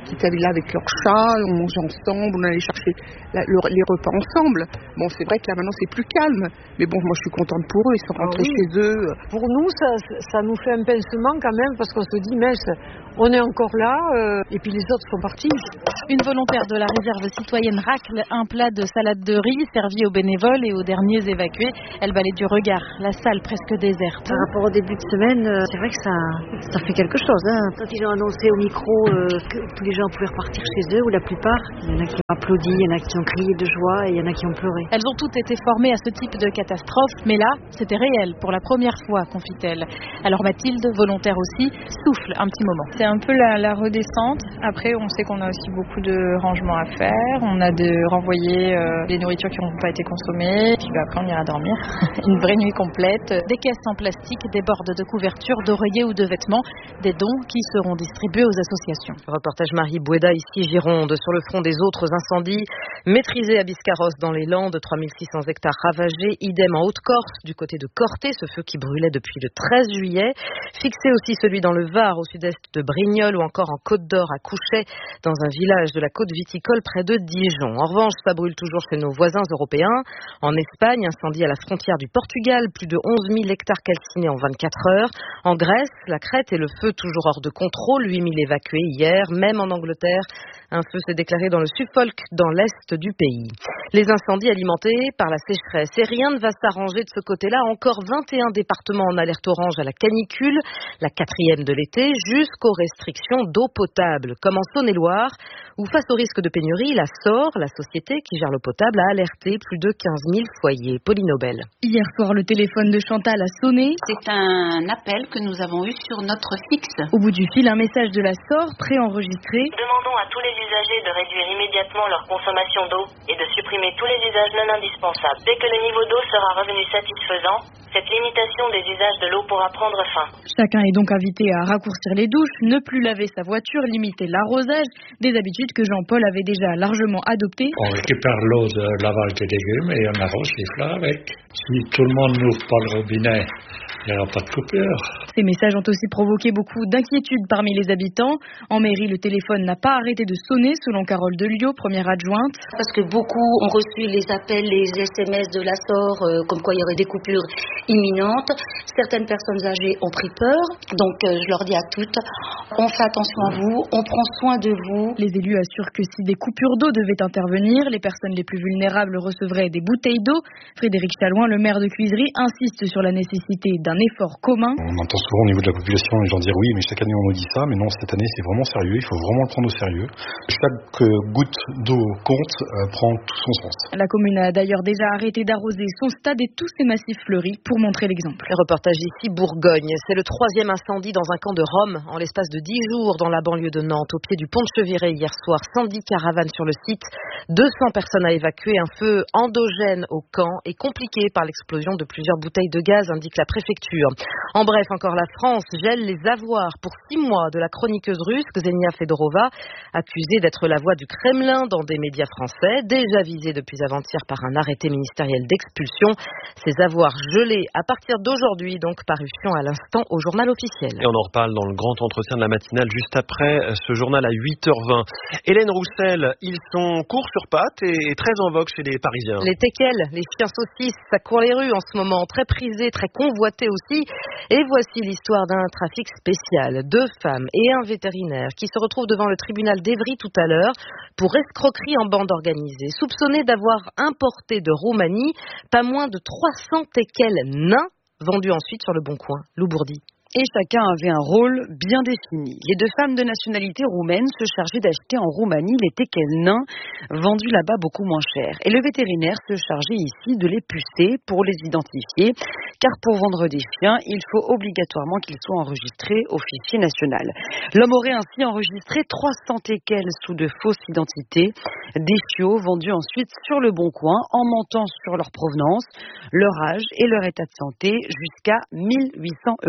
qui étaient là avec leur chat, on mangeait ensemble, on allait chercher la, le, les repas ensemble. Bon, c'est vrai que là maintenant c'est plus calme, mais bon, moi je suis contente pour eux, ils sont rentrés ah oui. chez eux. Pour nous, ça, ça nous fait un pincement quand même, parce qu'on se dit, mais on est encore là, euh, et puis les autres sont partis. Une volontaire de la réserve citoyenne racle un plat de salade de riz servi aux bénévoles et aux derniers évacués. Elle balaye du regard la salle presque déserte. Par rapport au début de semaine, euh, c'est vrai que ça, ça fait quelque chose. Hein. Quand ils ont annoncé au micro euh, que tous les gens pouvaient repartir chez eux, ou la plupart, il y en a qui ont applaudi, il y en a qui ont crié de joie et il y en a qui ont pleuré. Elles ont toutes été formées à ce type de catastrophe, mais là, c'était réel pour la première fois, confie-t-elle. Alors Mathilde, volontaire aussi, souffle un petit moment. C'est un peu la, la redescente. Après, on sait qu'on a aussi beaucoup de rangements à faire. On a de renvoyer euh, les nourritures qui n'ont pas été consommées. Puis bah, après, on ira dormir. Une vraie nuit complète. Des caisses en plastique, des bordes de couverture, d'oreillers ou de vêtements. Des dons qui seront distribués aux associations. Reportage Marie Boueda, ici Gironde, sur le front des autres incendies. Maîtrisé à Biscarrosse dans les Landes, trois mille six cents hectares ravagés. Idem en Haute-Corse, du côté de Corté, ce feu qui brûlait depuis le treize juillet. Fixé aussi celui dans le Var, au sud-est de Brignoles, ou encore en Côte d'Or, à Couchet, dans un village de la côte viticole près de Dijon. En revanche, ça brûle toujours chez nos voisins européens. En Espagne, incendie à la frontière du Portugal, plus de onze mille hectares calcinés en vingt-quatre heures. En Grèce, la Crète et le feu toujours hors de contrôle, huit mille évacués hier. Même en Angleterre, un feu s'est déclaré dans le Suffolk, dans l'est du pays. Les incendies alimentés par la sécheresse. Et rien ne va s'arranger de ce côté-là. Encore vingt et un départements en alerte orange à la canicule, la quatrième de l'été, jusqu'aux restrictions d'eau potable, comme en Saône-et-Loire, où face au risque de pénurie, la S O R, la société qui gère l'eau potable, a alerté plus de quinze mille foyers. Pauline Nobel. Hier soir, le téléphone de Chantal a sonné. C'est un appel que nous avons eu sur notre fixe. Au bout du fil, un message de la S O R préenregistré. Demandons à tous les usagers de réduire immédiatement leur consommation d'eau et de supprimer tous les usages non indispensables. Dès que le niveau d'eau sera revenu satisfaisant, cette limitation des usages de l'eau pourra prendre fin. Chacun est donc invité à raccourcir les douches, ne plus laver sa voiture, limiter l'arrosage, des habitudes que Jean-Paul avait déjà largement adoptées. On récupère l'eau de lavage des légumes et on arrose les fleurs avec. Si tout le monde n'ouvre pas le robinet, il n'y aura pas de coupure. Ces messages ont aussi provoqué beaucoup d'inquiétudes parmi les habitants. En mairie, le téléphone n'a pas arrêté de sonner, selon Carole Delio, première adjointe. Parce que beaucoup ont reçu les appels, les S M S de la S O R, euh, comme quoi il y aurait des coupures imminentes. Certaines personnes âgées ont pris peur, donc euh, je leur dis à toutes, on fait attention à vous, on prend soin de vous. Les élus assurent que si des coupures d'eau devaient intervenir, les personnes les plus vulnérables recevraient des bouteilles d'eau. Frédéric Chalouin, le maire de Cuisery, insiste sur la nécessité d'un effort commun. On entend souvent au niveau de la population les gens dire oui, mais chaque année on nous dit ça, mais non, cette année c'est vraiment sérieux, il faut vraiment le prendre au sérieux. Chaque goutte d'eau compte, euh, prend tout son sens. La commune a d'ailleurs déjà arrêté d'arroser son stade et tous ses massifs fleuris pour montrer l'exemple. Le reportage ici, Bourgogne. C'est le troisième incendie dans un camp de Rome en l'espace de dix jours dans la banlieue de Nantes, au pied du pont de Cheviré hier soir. cent dix caravanes sur le site, deux cents personnes à évacuer, un feu endogène au camp et compliqué par l'explosion de plusieurs bouteilles de gaz, indique la préfecture. En bref, encore la France gèle les avoirs pour six mois de la chroniqueuse russe Ksenia Fedorova, accusée d'être la voix du Kremlin dans des médias français, déjà visée depuis avant-hier par un arrêté ministériel d'expulsion. Ces avoirs gelés à partir d'aujourd'hui, donc parution à l'instant au journal officiel. Et on en reparle dans le grand entretien de la matinale juste après ce journal à huit heures vingt. Hélène Roussel, ils sont courts sur pattes et très en vogue chez les Parisiens. Les teckels, les chiens saucisses, ça court les rues en ce moment, très prisés, très convoités aussi. Et voici l'histoire d'un trafic spécial. Deux femmes et un vétérinaire qui se retrouvent devant le tribunal d'Evry tout à l'heure pour escroquerie en bande organisée, soupçonnés d'avoir importé de Roumanie pas moins de trois cents teckels nains vendus ensuite sur le Bon Coin. Lou Bourdi. Et chacun avait un rôle bien défini. Les deux femmes de nationalité roumaine se chargeaient d'acheter en Roumanie les teckels nains, vendus là-bas beaucoup moins cher. Et le vétérinaire se chargeait ici de les pucer pour les identifier, car pour vendre des chiens, il faut obligatoirement qu'ils soient enregistrés au fichier national. L'homme aurait ainsi enregistré trois cents teckels sous de fausses identités, des chiots vendus ensuite sur le Bon Coin en mentant sur leur provenance, leur âge et leur état de santé jusqu'à mille huit cents euros.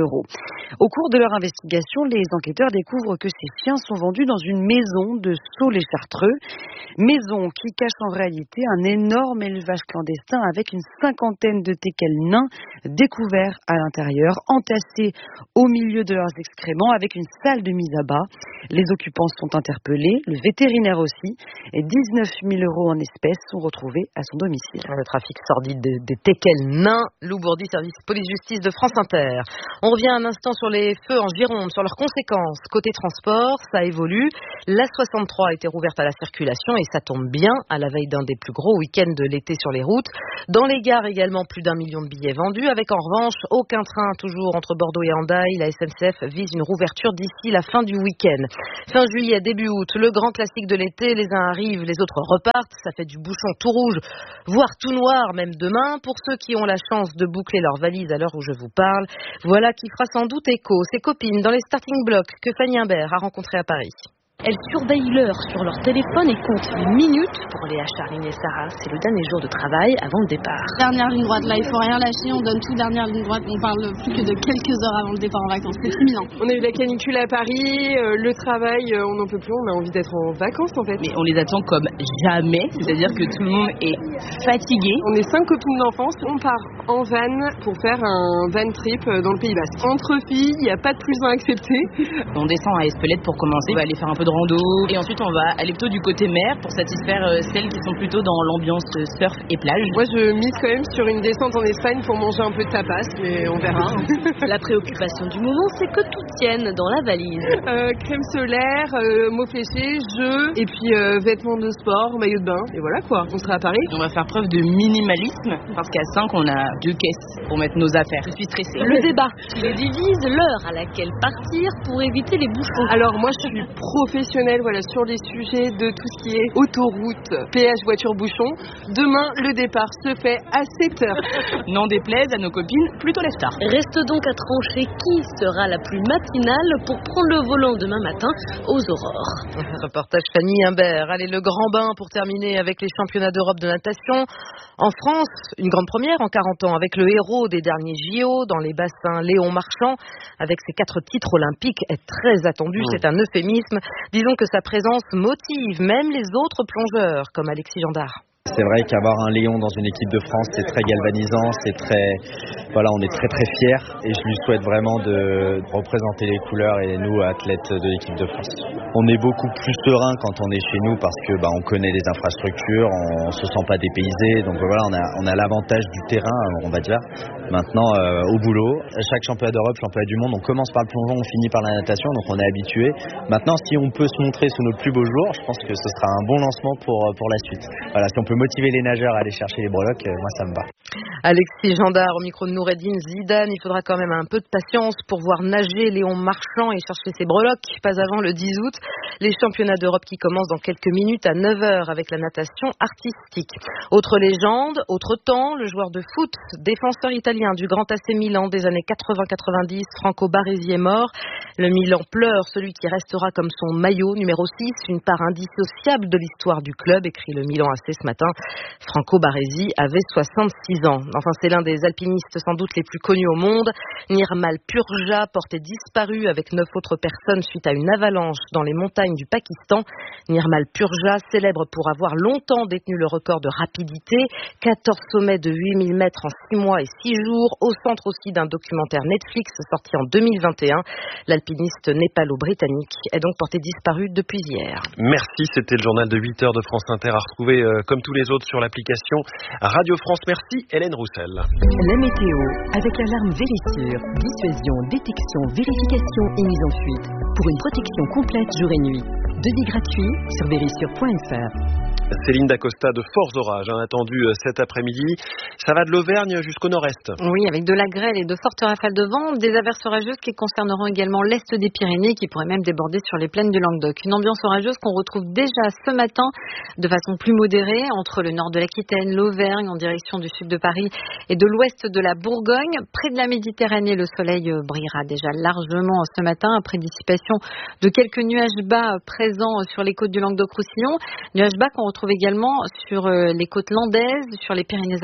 Au cours de leur investigation, les enquêteurs découvrent que ces chiens sont vendus dans une maison de Sceaux-les-Chartreux. Maison qui cache en réalité un énorme élevage clandestin avec une cinquantaine de teckels nains découverts à l'intérieur, entassés au milieu de leurs excréments avec une salle de mise à bas. Les occupants sont interpellés, le vétérinaire aussi, et dix-neuf mille euros en espèces sont retrouvés à son domicile. Le trafic sordide des, des teckels nains, Lou Bourdi, service police-justice de France Inter. On revient un instant sur les feux en Gironde, sur leurs conséquences. Côté transport, ça évolue. La soixante-trois a été rouverte à la circulation et ça tombe bien à la veille d'un des plus gros week-ends de l'été sur les routes. Dans les gares également, plus d'un million de billets vendus, avec en revanche aucun train toujours entre Bordeaux et Hendaye. La S N C F vise une rouverture d'ici la fin du week-end. Fin juillet, début août, le grand classique de l'été, les uns arrivent, les autres repartent. Ça fait du bouchon tout rouge, voire tout noir même demain. Pour ceux qui ont la chance de boucler leur valise à l'heure où je vous parle, voilà qui fera sans doute écho. Ses copines dans les starting blocks que Fanny Imbert a rencontrées à Paris. Elles surveillent l'heure sur leur téléphone et comptent les minutes. Pour Léa, Charline et Sarah, c'est le dernier jour de travail avant le départ. Dernière ligne droite, là il faut rien lâcher, on donne tout dernière ligne droite, on parle plus que de quelques heures avant le départ en vacances, c'est imminent. On a eu la canicule à Paris, euh, le travail, euh, on n'en peut plus, on a envie d'être en vacances en fait. Mais on les attend comme jamais, c'est-à-dire que tout le monde est fatigué. On est cinq copines d'enfance, on part en van pour faire un van trip dans le Pays Basque. Entre filles, il n'y a pas de plus un accepté. On descend à Espelette pour commencer, on va aller faire un peu de rando et ensuite on va aller plutôt du côté mer pour satisfaire euh, celles qui sont plutôt dans l'ambiance euh, surf et plage. Moi je mise quand même sur une descente en Espagne pour manger un peu de tapas, mais on verra. La préoccupation du moment, c'est que tout tienne dans la valise. Euh, crème solaire, euh, mots fléchés, jeux et puis euh, vêtements de sport, maillot de bain et voilà quoi. On sera à Paris. On va faire preuve de minimalisme parce qu'à cinq on a deux caisses pour mettre nos affaires. Je suis stressée. Le débat qui les divise, l'heure à laquelle partir pour éviter les bouchons. Alors moi je suis professionnelle voilà, sur les sujets de tout ce qui est autoroute, péage, voiture, bouchon. Demain, le départ se fait à sept heures. N'en déplaise à nos copines, plutôt lève-tard. Reste donc à trancher qui sera la plus matinale pour prendre le volant demain matin aux aurores. Reportage Fanny Imbert. Allez, le grand bain pour terminer avec les championnats d'Europe de natation. En France, une grande première en quarante ans avec le héros des derniers J O dans les bassins, Léon Marchand, avec ses quatre titres olympiques, est très attendu. Mmh. C'est un euphémisme. Disons que sa présence motive même les autres plongeurs, comme Alexis Gendard. C'est vrai qu'avoir un Léon dans une équipe de France, c'est très galvanisant, c'est très, voilà, on est très très fiers et je lui souhaite vraiment de représenter les couleurs et nous, athlètes de l'équipe de France. On est beaucoup plus serein quand on est chez nous parce que bah, on connaît les infrastructures, on, on se sent pas dépaysé, donc voilà, on a, on a l'avantage du terrain, on va dire. Maintenant, euh, au boulot, à chaque championnat d'Europe, championnat du monde, on commence par le plongeon, on finit par la natation, donc on est habitué. Maintenant, si on peut se montrer sous nos plus beaux jours, je pense que ce sera un bon lancement pour pour la suite. Voilà, si on peut motiver les nageurs à aller chercher les breloques, euh, moi ça me va. Alexis Gendard au micro de Noureddine Zidane. Il faudra quand même un peu de patience pour voir nager Léon Marchand et chercher ses breloques. Pas avant le dix août. Les championnats d'Europe qui commencent dans quelques minutes à neuf heures avec la natation artistique. Autre légende, autre temps, le joueur de foot, défenseur italien du Grand A C Milan des années quatre-vingts quatre-vingt-dix, Franco Baresi est mort. Le Milan pleure celui qui restera comme son maillot numéro six, une part indissociable de l'histoire du club, écrit le Milan A C ce matin. Franco Baresi avait soixante-six ans. Enfin, c'est l'un des alpinistes sans doute les plus connus au monde. Nirmal Purja, porté disparu avec neuf autres personnes suite à une avalanche dans les montagnes du Pakistan. Nirmal Purja, célèbre pour avoir longtemps détenu le record de rapidité. quatorze sommets de huit mille mètres en six mois et six jours. Au centre aussi d'un documentaire Netflix sorti en deux mille vingt et un. L'alpiniste népalo-britannique est donc porté disparu depuis hier. Merci, c'était le journal de huit heures de France Inter à retrouver euh, comme tous les autres sur l'application Radio France. Merci Hélène Roussel. La météo avec l'alarme Vérissure. Dissuasion, détection, vérification et mise en fuite. Pour une protection complète jour et nuit. Devis gratuit sur vérissure point f r. Céline Dacosta, de forts orages hein, attendus cet après-midi. Ça va de l'Auvergne jusqu'au nord-est. Oui, avec de la grêle et de fortes rafales de vent, des averses orageuses qui concerneront également l'est des Pyrénées, qui pourraient même déborder sur les plaines du Languedoc. Une ambiance orageuse qu'on retrouve déjà ce matin de façon plus modérée entre le nord de l'Aquitaine, l'Auvergne en direction du sud de Paris et de l'ouest de la Bourgogne. Près de la Méditerranée, le soleil brillera déjà largement ce matin après dissipation de quelques nuages bas présents sur les côtes du Languedoc-Roussillon. Nuages bas qu'on retrouve également sur les côtes landaises, sur les Pyrénées-Atlantiques.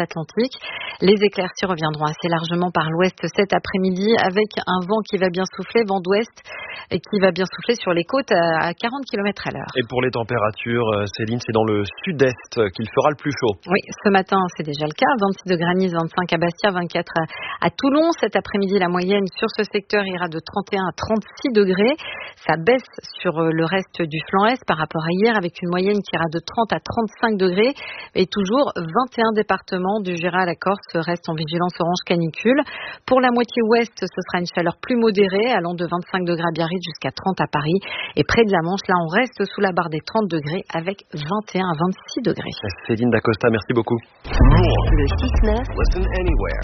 Atlantique. Les éclaircies reviendront assez largement par l'ouest cet après-midi avec un vent qui va bien souffler, vent d'ouest, et qui va bien souffler sur les côtes à quarante kilomètres à l'heure. Et pour les températures, Céline, c'est dans le sud-est qu'il fera le plus chaud. Oui, ce matin, c'est déjà le cas. vingt-six degrés à Nice, vingt-cinq à Bastia, vingt-quatre à Toulon. Cet après-midi, la moyenne sur ce secteur ira de trente et un à trente-six degrés. Ça baisse sur le reste du flanc est par rapport à hier avec une moyenne qui ira de trente à trente-cinq degrés. Et toujours vingt et un départements du Jura à la Corse restent en vigilance orange canicule. Pour la moitié ouest, ce sera une chaleur plus modérée, allant de vingt-cinq degrés à Biarritz jusqu'à trente à Paris. Et près de la Manche, là, on reste sous la barre des trente degrés avec vingt et un à vingt-six degrés. Céline Dacosta, merci beaucoup. Le six neuf. Listen anywhere.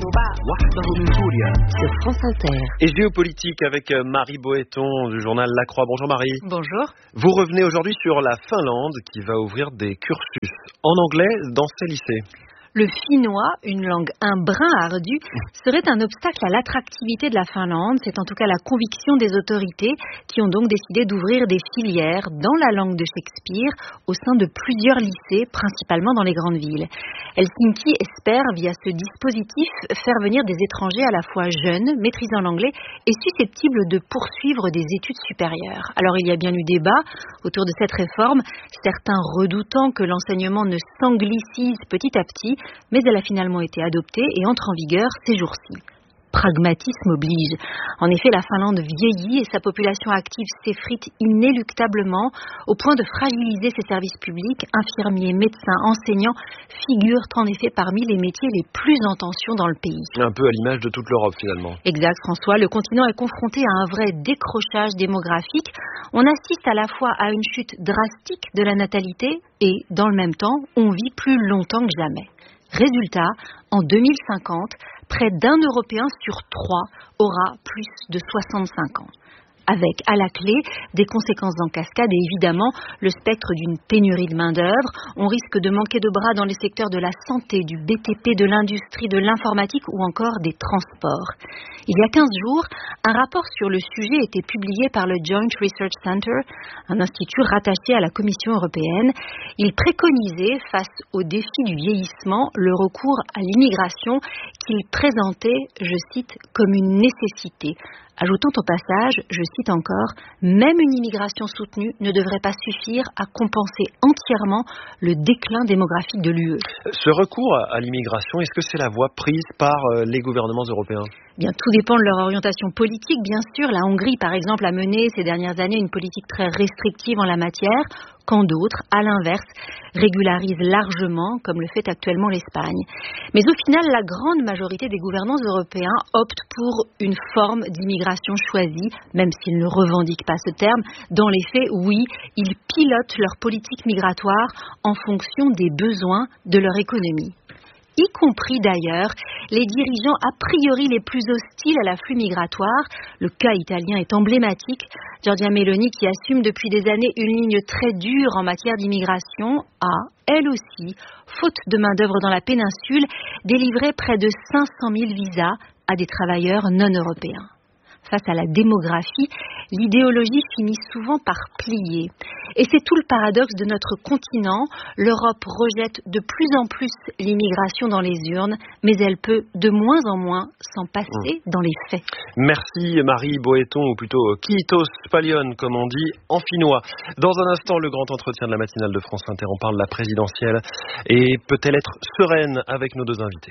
Sur France Inter. Et géopolitique avec Marie Boëton du journal La Croix. Bonjour Marie. Bonjour. Vous revenez aujourd'hui sur la Finlande qui va ouvrir des cursus en anglais dans ses lycées. Le finnois, une langue un brin ardue, serait un obstacle à l'attractivité de la Finlande. C'est en tout cas la conviction des autorités qui ont donc décidé d'ouvrir des filières dans la langue de Shakespeare au sein de plusieurs lycées, principalement dans les grandes villes. Helsinki espère, via ce dispositif, faire venir des étrangers à la fois jeunes, maîtrisant l'anglais et susceptibles de poursuivre des études supérieures. Alors il y a bien eu débat autour de cette réforme, certains redoutant que l'enseignement ne s'anglicise petit à petit, mais elle a finalement été adoptée et entre en vigueur ces jours-ci. Pragmatisme oblige. En effet, la Finlande vieillit et sa population active s'effrite inéluctablement au point de fragiliser ses services publics. Infirmiers, médecins, enseignants figurent en effet parmi les métiers les plus en tension dans le pays. Un peu à l'image de toute l'Europe finalement. Exact, François. Le continent est confronté à un vrai décrochage démographique. On assiste à la fois à une chute drastique de la natalité et, dans le même temps, on vit plus longtemps que jamais. Résultat, en deux mille cinquante, près d'un Européen sur trois aura plus de soixante-cinq ans. Avec, à la clé, des conséquences en cascade et évidemment le spectre d'une pénurie de main-d'œuvre. On risque de manquer de bras dans les secteurs de la santé, du B T P, de l'industrie, de l'informatique ou encore des transports. Il y a quinze jours, un rapport sur le sujet était publié par le Joint Research Center, un institut rattaché à la Commission européenne. Il préconisait, face au défi du vieillissement, le recours à l'immigration qu'il présentait, je cite, comme une nécessité. Ajoutant au passage, je cite encore, « Même une immigration soutenue ne devrait pas suffire à compenser entièrement le déclin démographique de l'U E. » Ce recours à l'immigration, est-ce que c'est la voie prise par les gouvernements européens ? Bien, tout dépend de leur orientation politique, bien sûr. La Hongrie, par exemple, a mené ces dernières années une politique très restrictive en la matière, quand d'autres, à l'inverse, régularisent largement, comme le fait actuellement l'Espagne. Mais au final, la grande majorité des gouvernants européens optent pour une forme d'immigration choisie, même s'ils ne revendiquent pas ce terme. Dans les faits, oui, ils pilotent leur politique migratoire en fonction des besoins de leur économie. Y compris d'ailleurs les dirigeants a priori les plus hostiles à l'afflux migratoire. Le cas italien est emblématique. Giorgia Meloni, qui assume depuis des années une ligne très dure en matière d'immigration, a, elle aussi, faute de main-d'œuvre dans la péninsule, délivré près de cinq cent mille visas à des travailleurs non européens. Face à la démographie, l'idéologie finit souvent par plier. Et c'est tout le paradoxe de notre continent. L'Europe rejette de plus en plus l'immigration dans les urnes, mais elle peut de moins en moins s'en passer dans les faits. Merci Marie Boëton, ou plutôt Kiitos Palion, comme on dit en finnois. Dans un instant, le grand entretien de la matinale de France Inter. On parle de la présidentielle et peut-elle être sereine avec nos deux invités.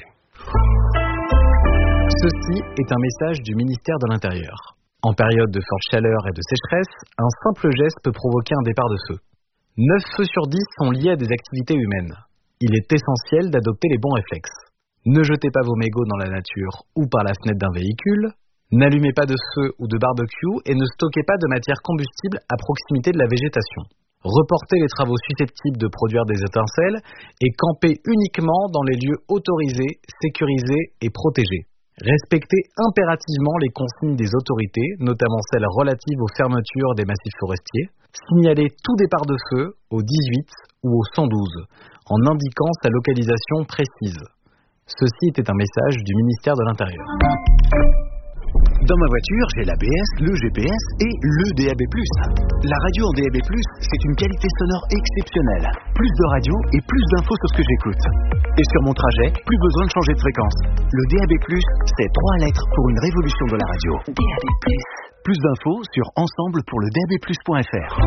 Ceci est un message du ministère de l'Intérieur. En période de forte chaleur et de sécheresse, un simple geste peut provoquer un départ de feu. neuf feux sur dix sont liés à des activités humaines. Il est essentiel d'adopter les bons réflexes. Ne jetez pas vos mégots dans la nature ou par la fenêtre d'un véhicule. N'allumez pas de feu ou de barbecue et ne stockez pas de matière combustible à proximité de la végétation. Reportez les travaux susceptibles de produire des étincelles et campez uniquement dans les lieux autorisés, sécurisés et protégés. Respectez impérativement les consignes des autorités, notamment celles relatives aux fermetures des massifs forestiers. Signalez tout départ de feu au dix-huit ou au cent douze, en indiquant sa localisation précise. Ceci était un message du ministère de l'Intérieur. Dans ma voiture, j'ai l'A B S, le G P S et le D A B plus. La radio en D A B plus, c'est une qualité sonore exceptionnelle. Plus de radio et plus d'infos sur ce que j'écoute. Et sur mon trajet, plus besoin de changer de fréquence. Le D A B plus, c'est trois lettres pour une révolution de la radio. D A B plus. Plus d'infos sur ensemble pour le D A B plus point F R.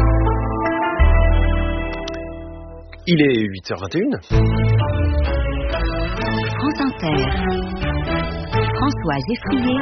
Il est huit heures vingt et une. France Inter. Françoise Effrier,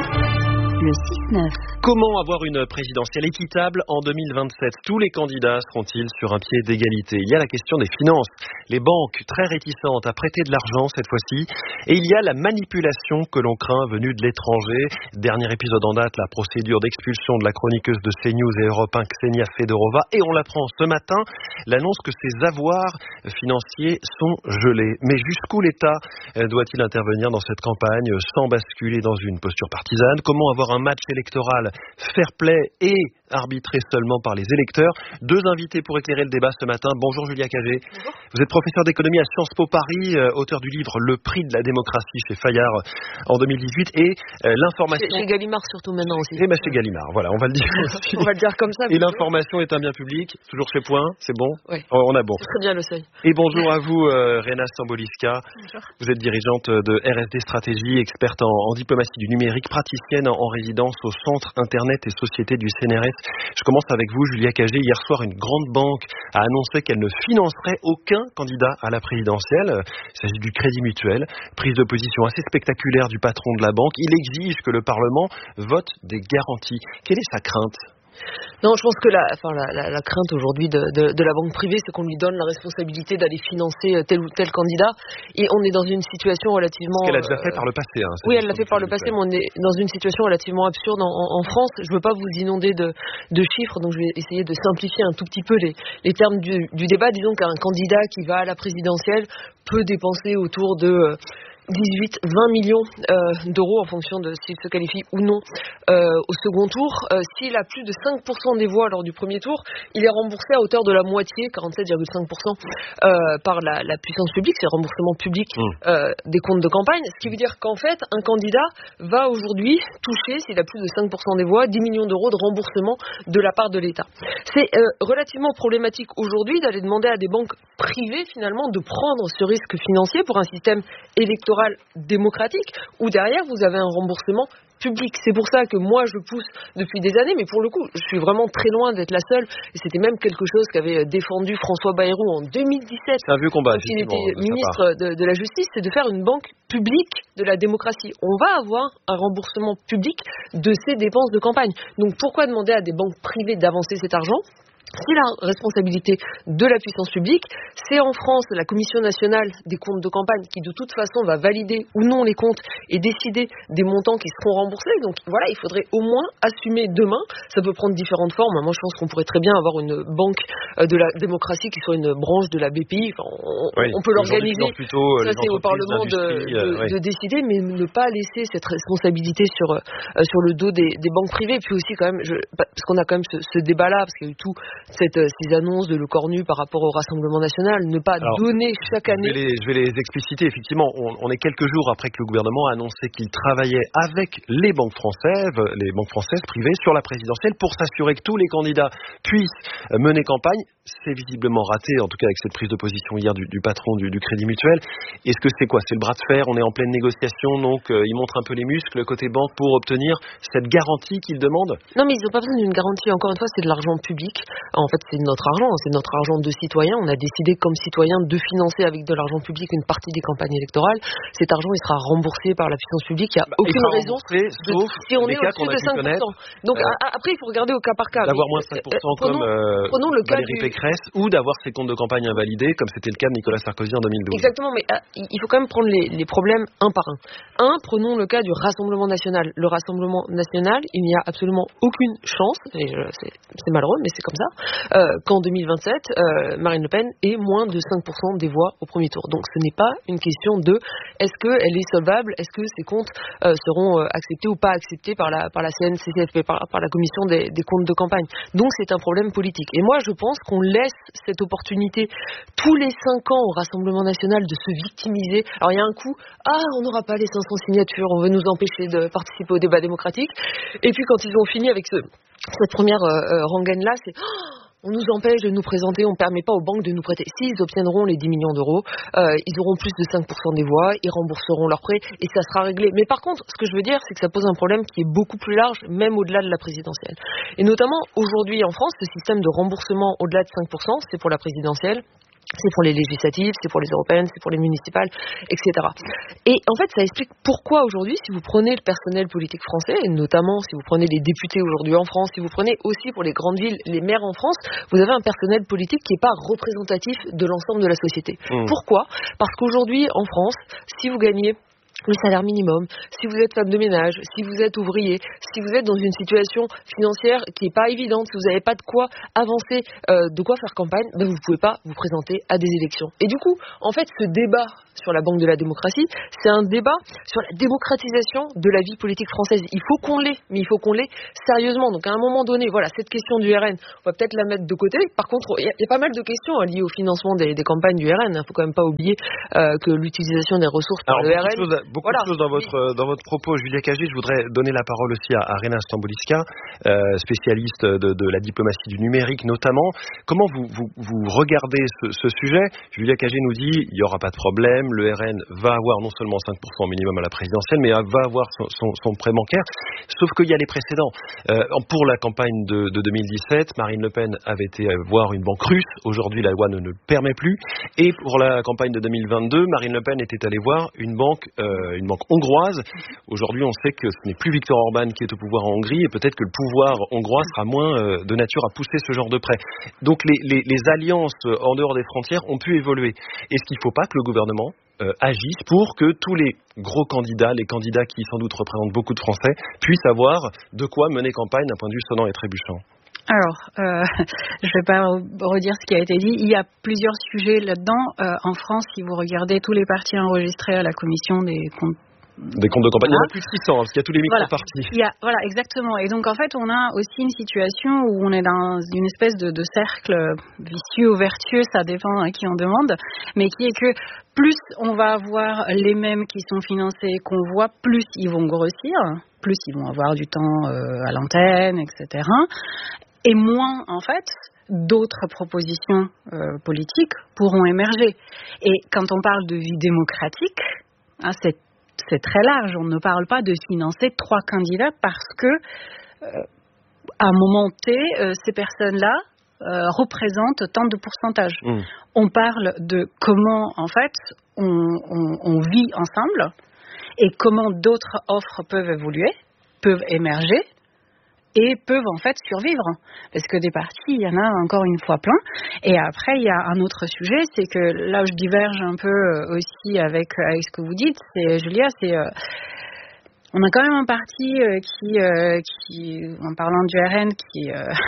le six neuf. Comment avoir une présidentielle équitable en deux mille vingt-sept? Tous les candidats seront-ils sur un pied d'égalité? Il y a la question des finances. Les banques très réticentes à prêter de l'argent cette fois-ci. Et il y a la manipulation que l'on craint venue de l'étranger. Dernier épisode en date, la procédure d'expulsion de la chroniqueuse de CNews et Europe un, Ksenia Fedorova. Et on l'apprend ce matin, l'annonce que ses avoirs financiers sont gelés. Mais jusqu'où l'État doit-il intervenir dans cette campagne sans basculer dans une posture partisane? Comment avoir un match électoral fair play et arbitré seulement par les électeurs? Deux invités pour éclairer le débat ce matin. Bonjour Julia Cagé. Bonjour. Vous êtes professeur d'économie à Sciences Po Paris, euh, auteur du livre Le prix de la démocratie chez Fayard en deux mille dix-huit et euh, l'information... Chez, chez Gallimard surtout maintenant aussi. Et bah chez Gallimard, voilà, on va le dire aussi. On va le dire comme ça. Et l'information est un bien public, toujours chez Point, c'est bon? Oui. Oh, on a bon. C'est très bien le seuil. Et bonjour à vous euh, Rena Stamboliska. Bonjour. Vous êtes dirigeante de R S D Stratégie, experte en, en diplomatie du numérique, praticienne en, en résidence au Centre Internet et Société du C N R S. Je commence avec vous, Julia Cagé. Hier soir, une grande banque a annoncé qu'elle ne financerait aucun candidat à la présidentielle. Il s'agit du Crédit Mutuel. Prise de position assez spectaculaire du patron de la banque. Il exige que le Parlement vote des garanties. Quelle est sa crainte ? Non, je pense que la, enfin, la, la, la crainte aujourd'hui de, de, de la banque privée, c'est qu'on lui donne la responsabilité d'aller financer tel ou tel candidat. Et on est dans une situation relativement... Ce qu'elle a déjà fait par le passé. Hein, oui, elle l'a fait par le passé, mais on est dans une situation relativement absurde en, en France. Je ne veux pas vous inonder de, de chiffres, donc je vais essayer de simplifier un tout petit peu les, les termes du, du débat. Disons qu'un candidat qui va à la présidentielle peut dépenser autour de... dix-huit à vingt millions euh, d'euros en fonction de s'il se qualifie ou non euh, au second tour. Euh, s'il a plus de cinq pour cent des voix lors du premier tour, il est remboursé à hauteur de la moitié, quarante-sept virgule cinq pour cent euh, par la, la puissance publique, c'est le remboursement public euh, des comptes de campagne. Ce qui veut dire qu'en fait, un candidat va aujourd'hui toucher, s'il a plus de cinq pour cent des voix, dix millions d'euros de remboursement de la part de l'État. C'est euh, relativement problématique aujourd'hui d'aller demander à des banques privées finalement de prendre ce risque financier pour un système électoral démocratique où derrière vous avez un remboursement public. C'est pour ça que moi je pousse depuis des années, mais pour le coup je suis vraiment très loin d'être la seule, et c'était même quelque chose qu'avait défendu François Bayrou en deux mille dix-sept. C'est un vieux combat. Quand il était ministre de, de la Justice, c'est de faire une banque publique de la démocratie. On va avoir un remboursement public de ces dépenses de campagne. Donc pourquoi demander à des banques privées d'avancer cet argent ? C'est la responsabilité de la puissance publique. C'est en France la Commission nationale des comptes de campagne qui de toute façon va valider ou non les comptes et décider des montants qui seront remboursés. Donc voilà, il faudrait au moins assumer demain. Ça peut prendre différentes formes. Moi je pense qu'on pourrait très bien avoir une banque de la démocratie qui soit une branche de la B P I. Enfin, on, oui, on peut l'organiser. Plutôt, ça c'est au Parlement de, de, euh, oui. de décider, mais ne pas laisser cette responsabilité sur, euh, sur le dos des, des banques privées. Et puis aussi quand même, je, parce qu'on a quand même ce, ce débat-là, parce qu'il y a eu tout Cette, ces annonces de Le Cornu par rapport au Rassemblement National, ne pas Alors, donner chaque année... Je vais les, je vais les expliciter. Effectivement, on, on est quelques jours après que le gouvernement a annoncé qu'il travaillait avec les banques françaises, les banques françaises privées sur la présidentielle pour s'assurer que tous les candidats puissent mener campagne. C'est visiblement raté, en tout cas avec cette prise de position hier du, du patron du, du Crédit Mutuel. Est-ce que c'est quoi? C'est le bras de fer? On est en pleine négociation, donc euh, il montre un peu les muscles côté banque pour obtenir cette garantie qu'il demande? Non, mais ils n'ont pas besoin d'une garantie. Encore une fois, c'est de l'argent public. En fait, c'est notre argent, c'est notre argent de citoyens. On a décidé comme citoyens de financer avec de l'argent public une partie des campagnes électorales. Cet argent, il sera remboursé par la puissance publique. Il n'y a bah, aucune raison de, sauf si on est au-dessus de cinq pour cent. Donc euh, a, après, il faut regarder au cas par cas. D'avoir moins de cinq pour cent euh, comme euh, prenons le Valérie cas Pécresse du... ou d'avoir ses comptes de campagne invalidés comme c'était le cas de Nicolas Sarkozy en deux mille douze. Exactement, mais euh, il faut quand même prendre les, les problèmes un par un. Un, prenons le cas du Rassemblement National. Le Rassemblement National, il n'y a absolument aucune chance, et euh, c'est, c'est malheureux, mais c'est comme ça, euh, qu'en deux mille vingt-sept, euh, Marine Le Pen ait moins de cinq pour cent des voix au premier tour. Donc ce n'est pas une question de est-ce qu'elle est solvable, est-ce que ses comptes euh, seront euh, acceptés ou pas acceptés par la, par la C N C C F P, par, par la commission des, des comptes de campagne. Donc c'est un problème politique. Et moi je pense qu'on laisse cette opportunité tous les cinq ans au Rassemblement National de se victimiser. Alors il y a un coup, ah on n'aura pas les cinq cents signatures, on veut nous empêcher de participer au débat démocratique. Et puis quand ils ont fini avec ce, cette première euh, rengaine là, c'est... Oh, on nous empêche de nous présenter, on ne permet pas aux banques de nous prêter. S'ils obtiendront les dix millions d'euros, euh, ils auront plus de cinq pour cent des voix, ils rembourseront leurs prêts et ça sera réglé. Mais par contre, ce que je veux dire, c'est que ça pose un problème qui est beaucoup plus large, même au-delà de la présidentielle. Et notamment, aujourd'hui en France, ce système de remboursement au-delà de cinq pour cent, c'est pour la présidentielle. C'est pour les législatives, c'est pour les européennes, c'est pour les municipales, et cetera. Et en fait, ça explique pourquoi aujourd'hui, si vous prenez le personnel politique français, et notamment si vous prenez les députés aujourd'hui en France, si vous prenez aussi pour les grandes villes, les maires en France, vous avez un personnel politique qui n'est pas représentatif de l'ensemble de la société. Mmh. Pourquoi ? Parce qu'aujourd'hui, en France, si vous gagnez le salaire minimum, si vous êtes femme de ménage, si vous êtes ouvrier, si vous êtes dans une situation financière qui n'est pas évidente, si vous n'avez pas de quoi avancer, euh, de quoi faire campagne, ben vous ne pouvez pas vous présenter à des élections. Et du coup, en fait, ce débat sur la Banque de la démocratie, c'est un débat sur la démocratisation de la vie politique française. Il faut qu'on l'ait, mais il faut qu'on l'ait sérieusement. Donc à un moment donné, voilà, cette question du R N, on va peut-être la mettre de côté. Par contre, il y, y a pas mal de questions hein, liées au financement des, des campagnes du R N. Il ne faut quand même pas oublier euh, que l'utilisation des ressources par Alors, le R N... Chose, beaucoup voilà. de choses dans votre, dans votre propos, Julia Cagé. Je voudrais donner la parole aussi à, à Rena Stamboliska, euh, spécialiste de, de la diplomatie du numérique notamment. Comment vous, vous, vous regardez ce, ce sujet ? Julia Cagé nous dit il n'y aura pas de problème, le R N va avoir non seulement cinq pour cent minimum à la présidentielle, mais va avoir son, son, son prêt bancaire. Sauf qu'il y a les précédents. Euh, pour la campagne de, de deux mille dix-sept, Marine Le Pen avait été voir une banque russe. Aujourd'hui, la loi ne, ne le permet plus. Et pour la campagne de deux mille vingt-deux, Marine Le Pen était allée voir une banque, euh, une banque hongroise. Aujourd'hui, on sait que ce n'est plus Viktor Orban qui est au pouvoir en Hongrie, et peut-être que le pouvoir hongrois sera moins euh, de nature à pousser ce genre de prêt. Donc, les, les, les alliances en dehors des frontières ont pu évoluer. Est-ce qu'il ne faut pas que le gouvernement Euh, agissent pour que tous les gros candidats, les candidats qui sans doute représentent beaucoup de Français, puissent avoir de quoi mener campagne d'un point de vue sonnant et trébuchant? Alors, euh, je ne vais pas redire ce qui a été dit. Il y a plusieurs sujets là-dedans. Euh, en France, si vous regardez tous les partis enregistrés à la commission des comptes Des comptes de campagne, il y en a plus de six cents, parce qu'il y a tous les micro-partis. Voilà. Il y a, voilà, exactement. Et donc, en fait, on a aussi une situation où on est dans une espèce de, de cercle vicieux ou vertueux, ça dépend à qui on demande, mais qui est que plus on va avoir les mêmes qui sont financés qu'on voit, plus ils vont grossir, plus ils vont avoir du temps euh, à l'antenne, et cetera. Et moins, en fait, d'autres propositions euh, politiques pourront émerger. Et quand on parle de vie démocratique, hein, c'est C'est très large. On ne parle pas de financer trois candidats parce que, euh, à un moment T, euh, ces personnes-là euh, représentent tant de pourcentage. Mmh. On parle de comment, en fait, on, on, on vit ensemble et comment d'autres offres peuvent évoluer, peuvent émerger et peuvent en fait survivre. Parce que des partis, il y en a encore une fois plein. Et après, il y a un autre sujet, c'est que là où je diverge un peu aussi avec, avec ce que vous dites, c'est, Julia, c'est... Euh, on a quand même un parti euh, qui, euh, qui, en parlant du R N, qui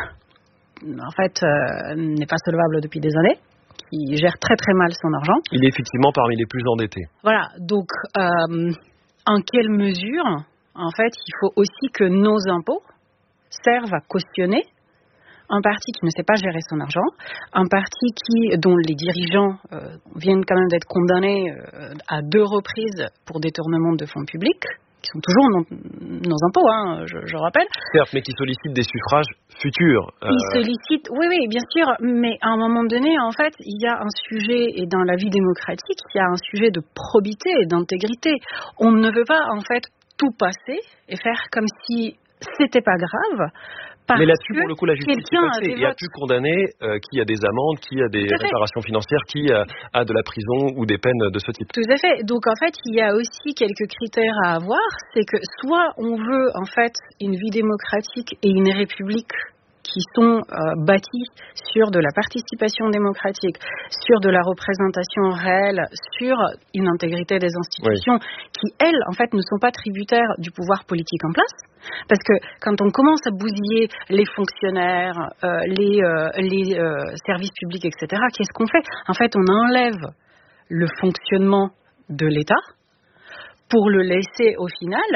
euh, en fait euh, n'est pas solvable depuis des années, qui gère très très mal son argent. Il est effectivement parmi les plus endettés. Voilà, donc euh, en quelle mesure, en fait, il faut aussi que nos impôts servent à cautionner un parti qui ne sait pas gérer son argent, un parti qui, dont les dirigeants euh, viennent quand même d'être condamnés euh, à deux reprises pour détournement de fonds publics, qui sont toujours nos, nos impôts, hein, je, je rappelle. Certes, mais qui sollicitent des suffrages futurs. Euh... Ils sollicitent, oui, oui, bien sûr, mais à un moment donné, en fait, il y a un sujet, et dans la vie démocratique, il y a un sujet de probité et d'intégrité. On ne veut pas, en fait, tout passer et faire comme si c'était pas grave. Mais là-dessus, pour le coup, la justice est passée et a pu condamner euh, qui a des amendes, qui a des réparations financières, qui a, a de la prison ou des peines de ce type. Tout à fait. Donc, en fait, il y a aussi quelques critères à avoir. C'est que soit on veut, en fait, une vie démocratique et une république qui sont euh, bâtis sur de la participation démocratique, sur de la représentation réelle, sur une intégrité des institutions oui. qui, elles, en fait, ne sont pas tributaires du pouvoir politique en place. Parce que quand on commence à bousiller les fonctionnaires, euh, les, euh, les euh, services publics, et cetera, qu'est-ce qu'on fait ? En fait, on enlève le fonctionnement de l'État pour le laisser, au final,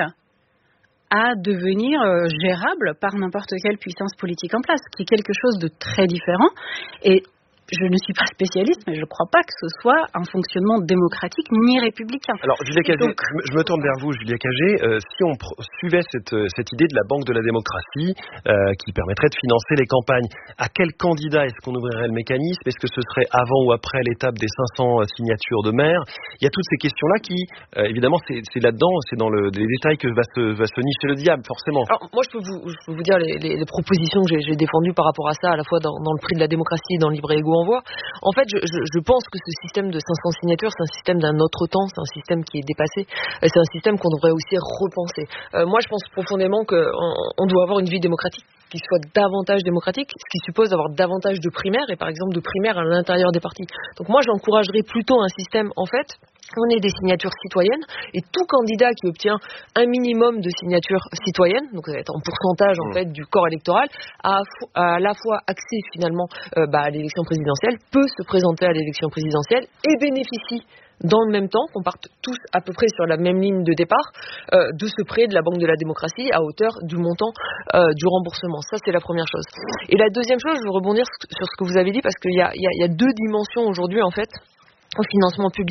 à devenir euh, gérable par n'importe quelle puissance politique en place, qui est quelque chose de très différent. Et je ne suis pas spécialiste, mais je ne crois pas que ce soit un fonctionnement démocratique ni républicain. Alors, Julia Cagé, donc, je me tourne vers vous, Julia Cagé. Euh, si on pr- suivait cette, cette idée de la Banque de la démocratie euh, qui permettrait de financer les campagnes, à quel candidat est-ce qu'on ouvrirait le mécanisme? Est-ce que ce serait avant ou après l'étape des cinq cents signatures de maires? Il y a toutes ces questions-là qui, euh, évidemment, c'est, c'est là-dedans, c'est dans le, les détails que va se, va se nicher le diable, forcément. Alors, moi, je peux vous, je peux vous dire les, les, les propositions que j'ai, j'ai défendues par rapport à ça, à la fois dans, dans le prix de la démocratie et dans le livre Ego en voix. En fait, je, je, je pense que ce système de cinq cents signatures, c'est un système d'un autre temps, c'est un système qui est dépassé, c'est un système qu'on devrait aussi repenser. Euh, moi, je pense profondément qu'on on doit avoir une vie démocratique qui soit davantage démocratique, ce qui suppose d'avoir davantage de primaires, et par exemple de primaires à l'intérieur des partis. Donc moi, j'encouragerais plutôt un système, en fait, on est des signatures citoyennes, et tout candidat qui obtient un minimum de signatures citoyennes, donc ça va être en pourcentage en fait du corps électoral, a à la fois accès finalement euh, bah, à l'élection présidentielle, peut se présenter à l'élection présidentielle et bénéficie dans le même temps, qu'on parte tous à peu près sur la même ligne de départ, euh, de ce prêt de la Banque de la démocratie à hauteur du montant euh, du remboursement. Ça, c'est la première chose. Et la deuxième chose, je veux rebondir sur ce que vous avez dit, parce qu'il y a, il y a, il y a deux dimensions aujourd'hui, en fait, au financement public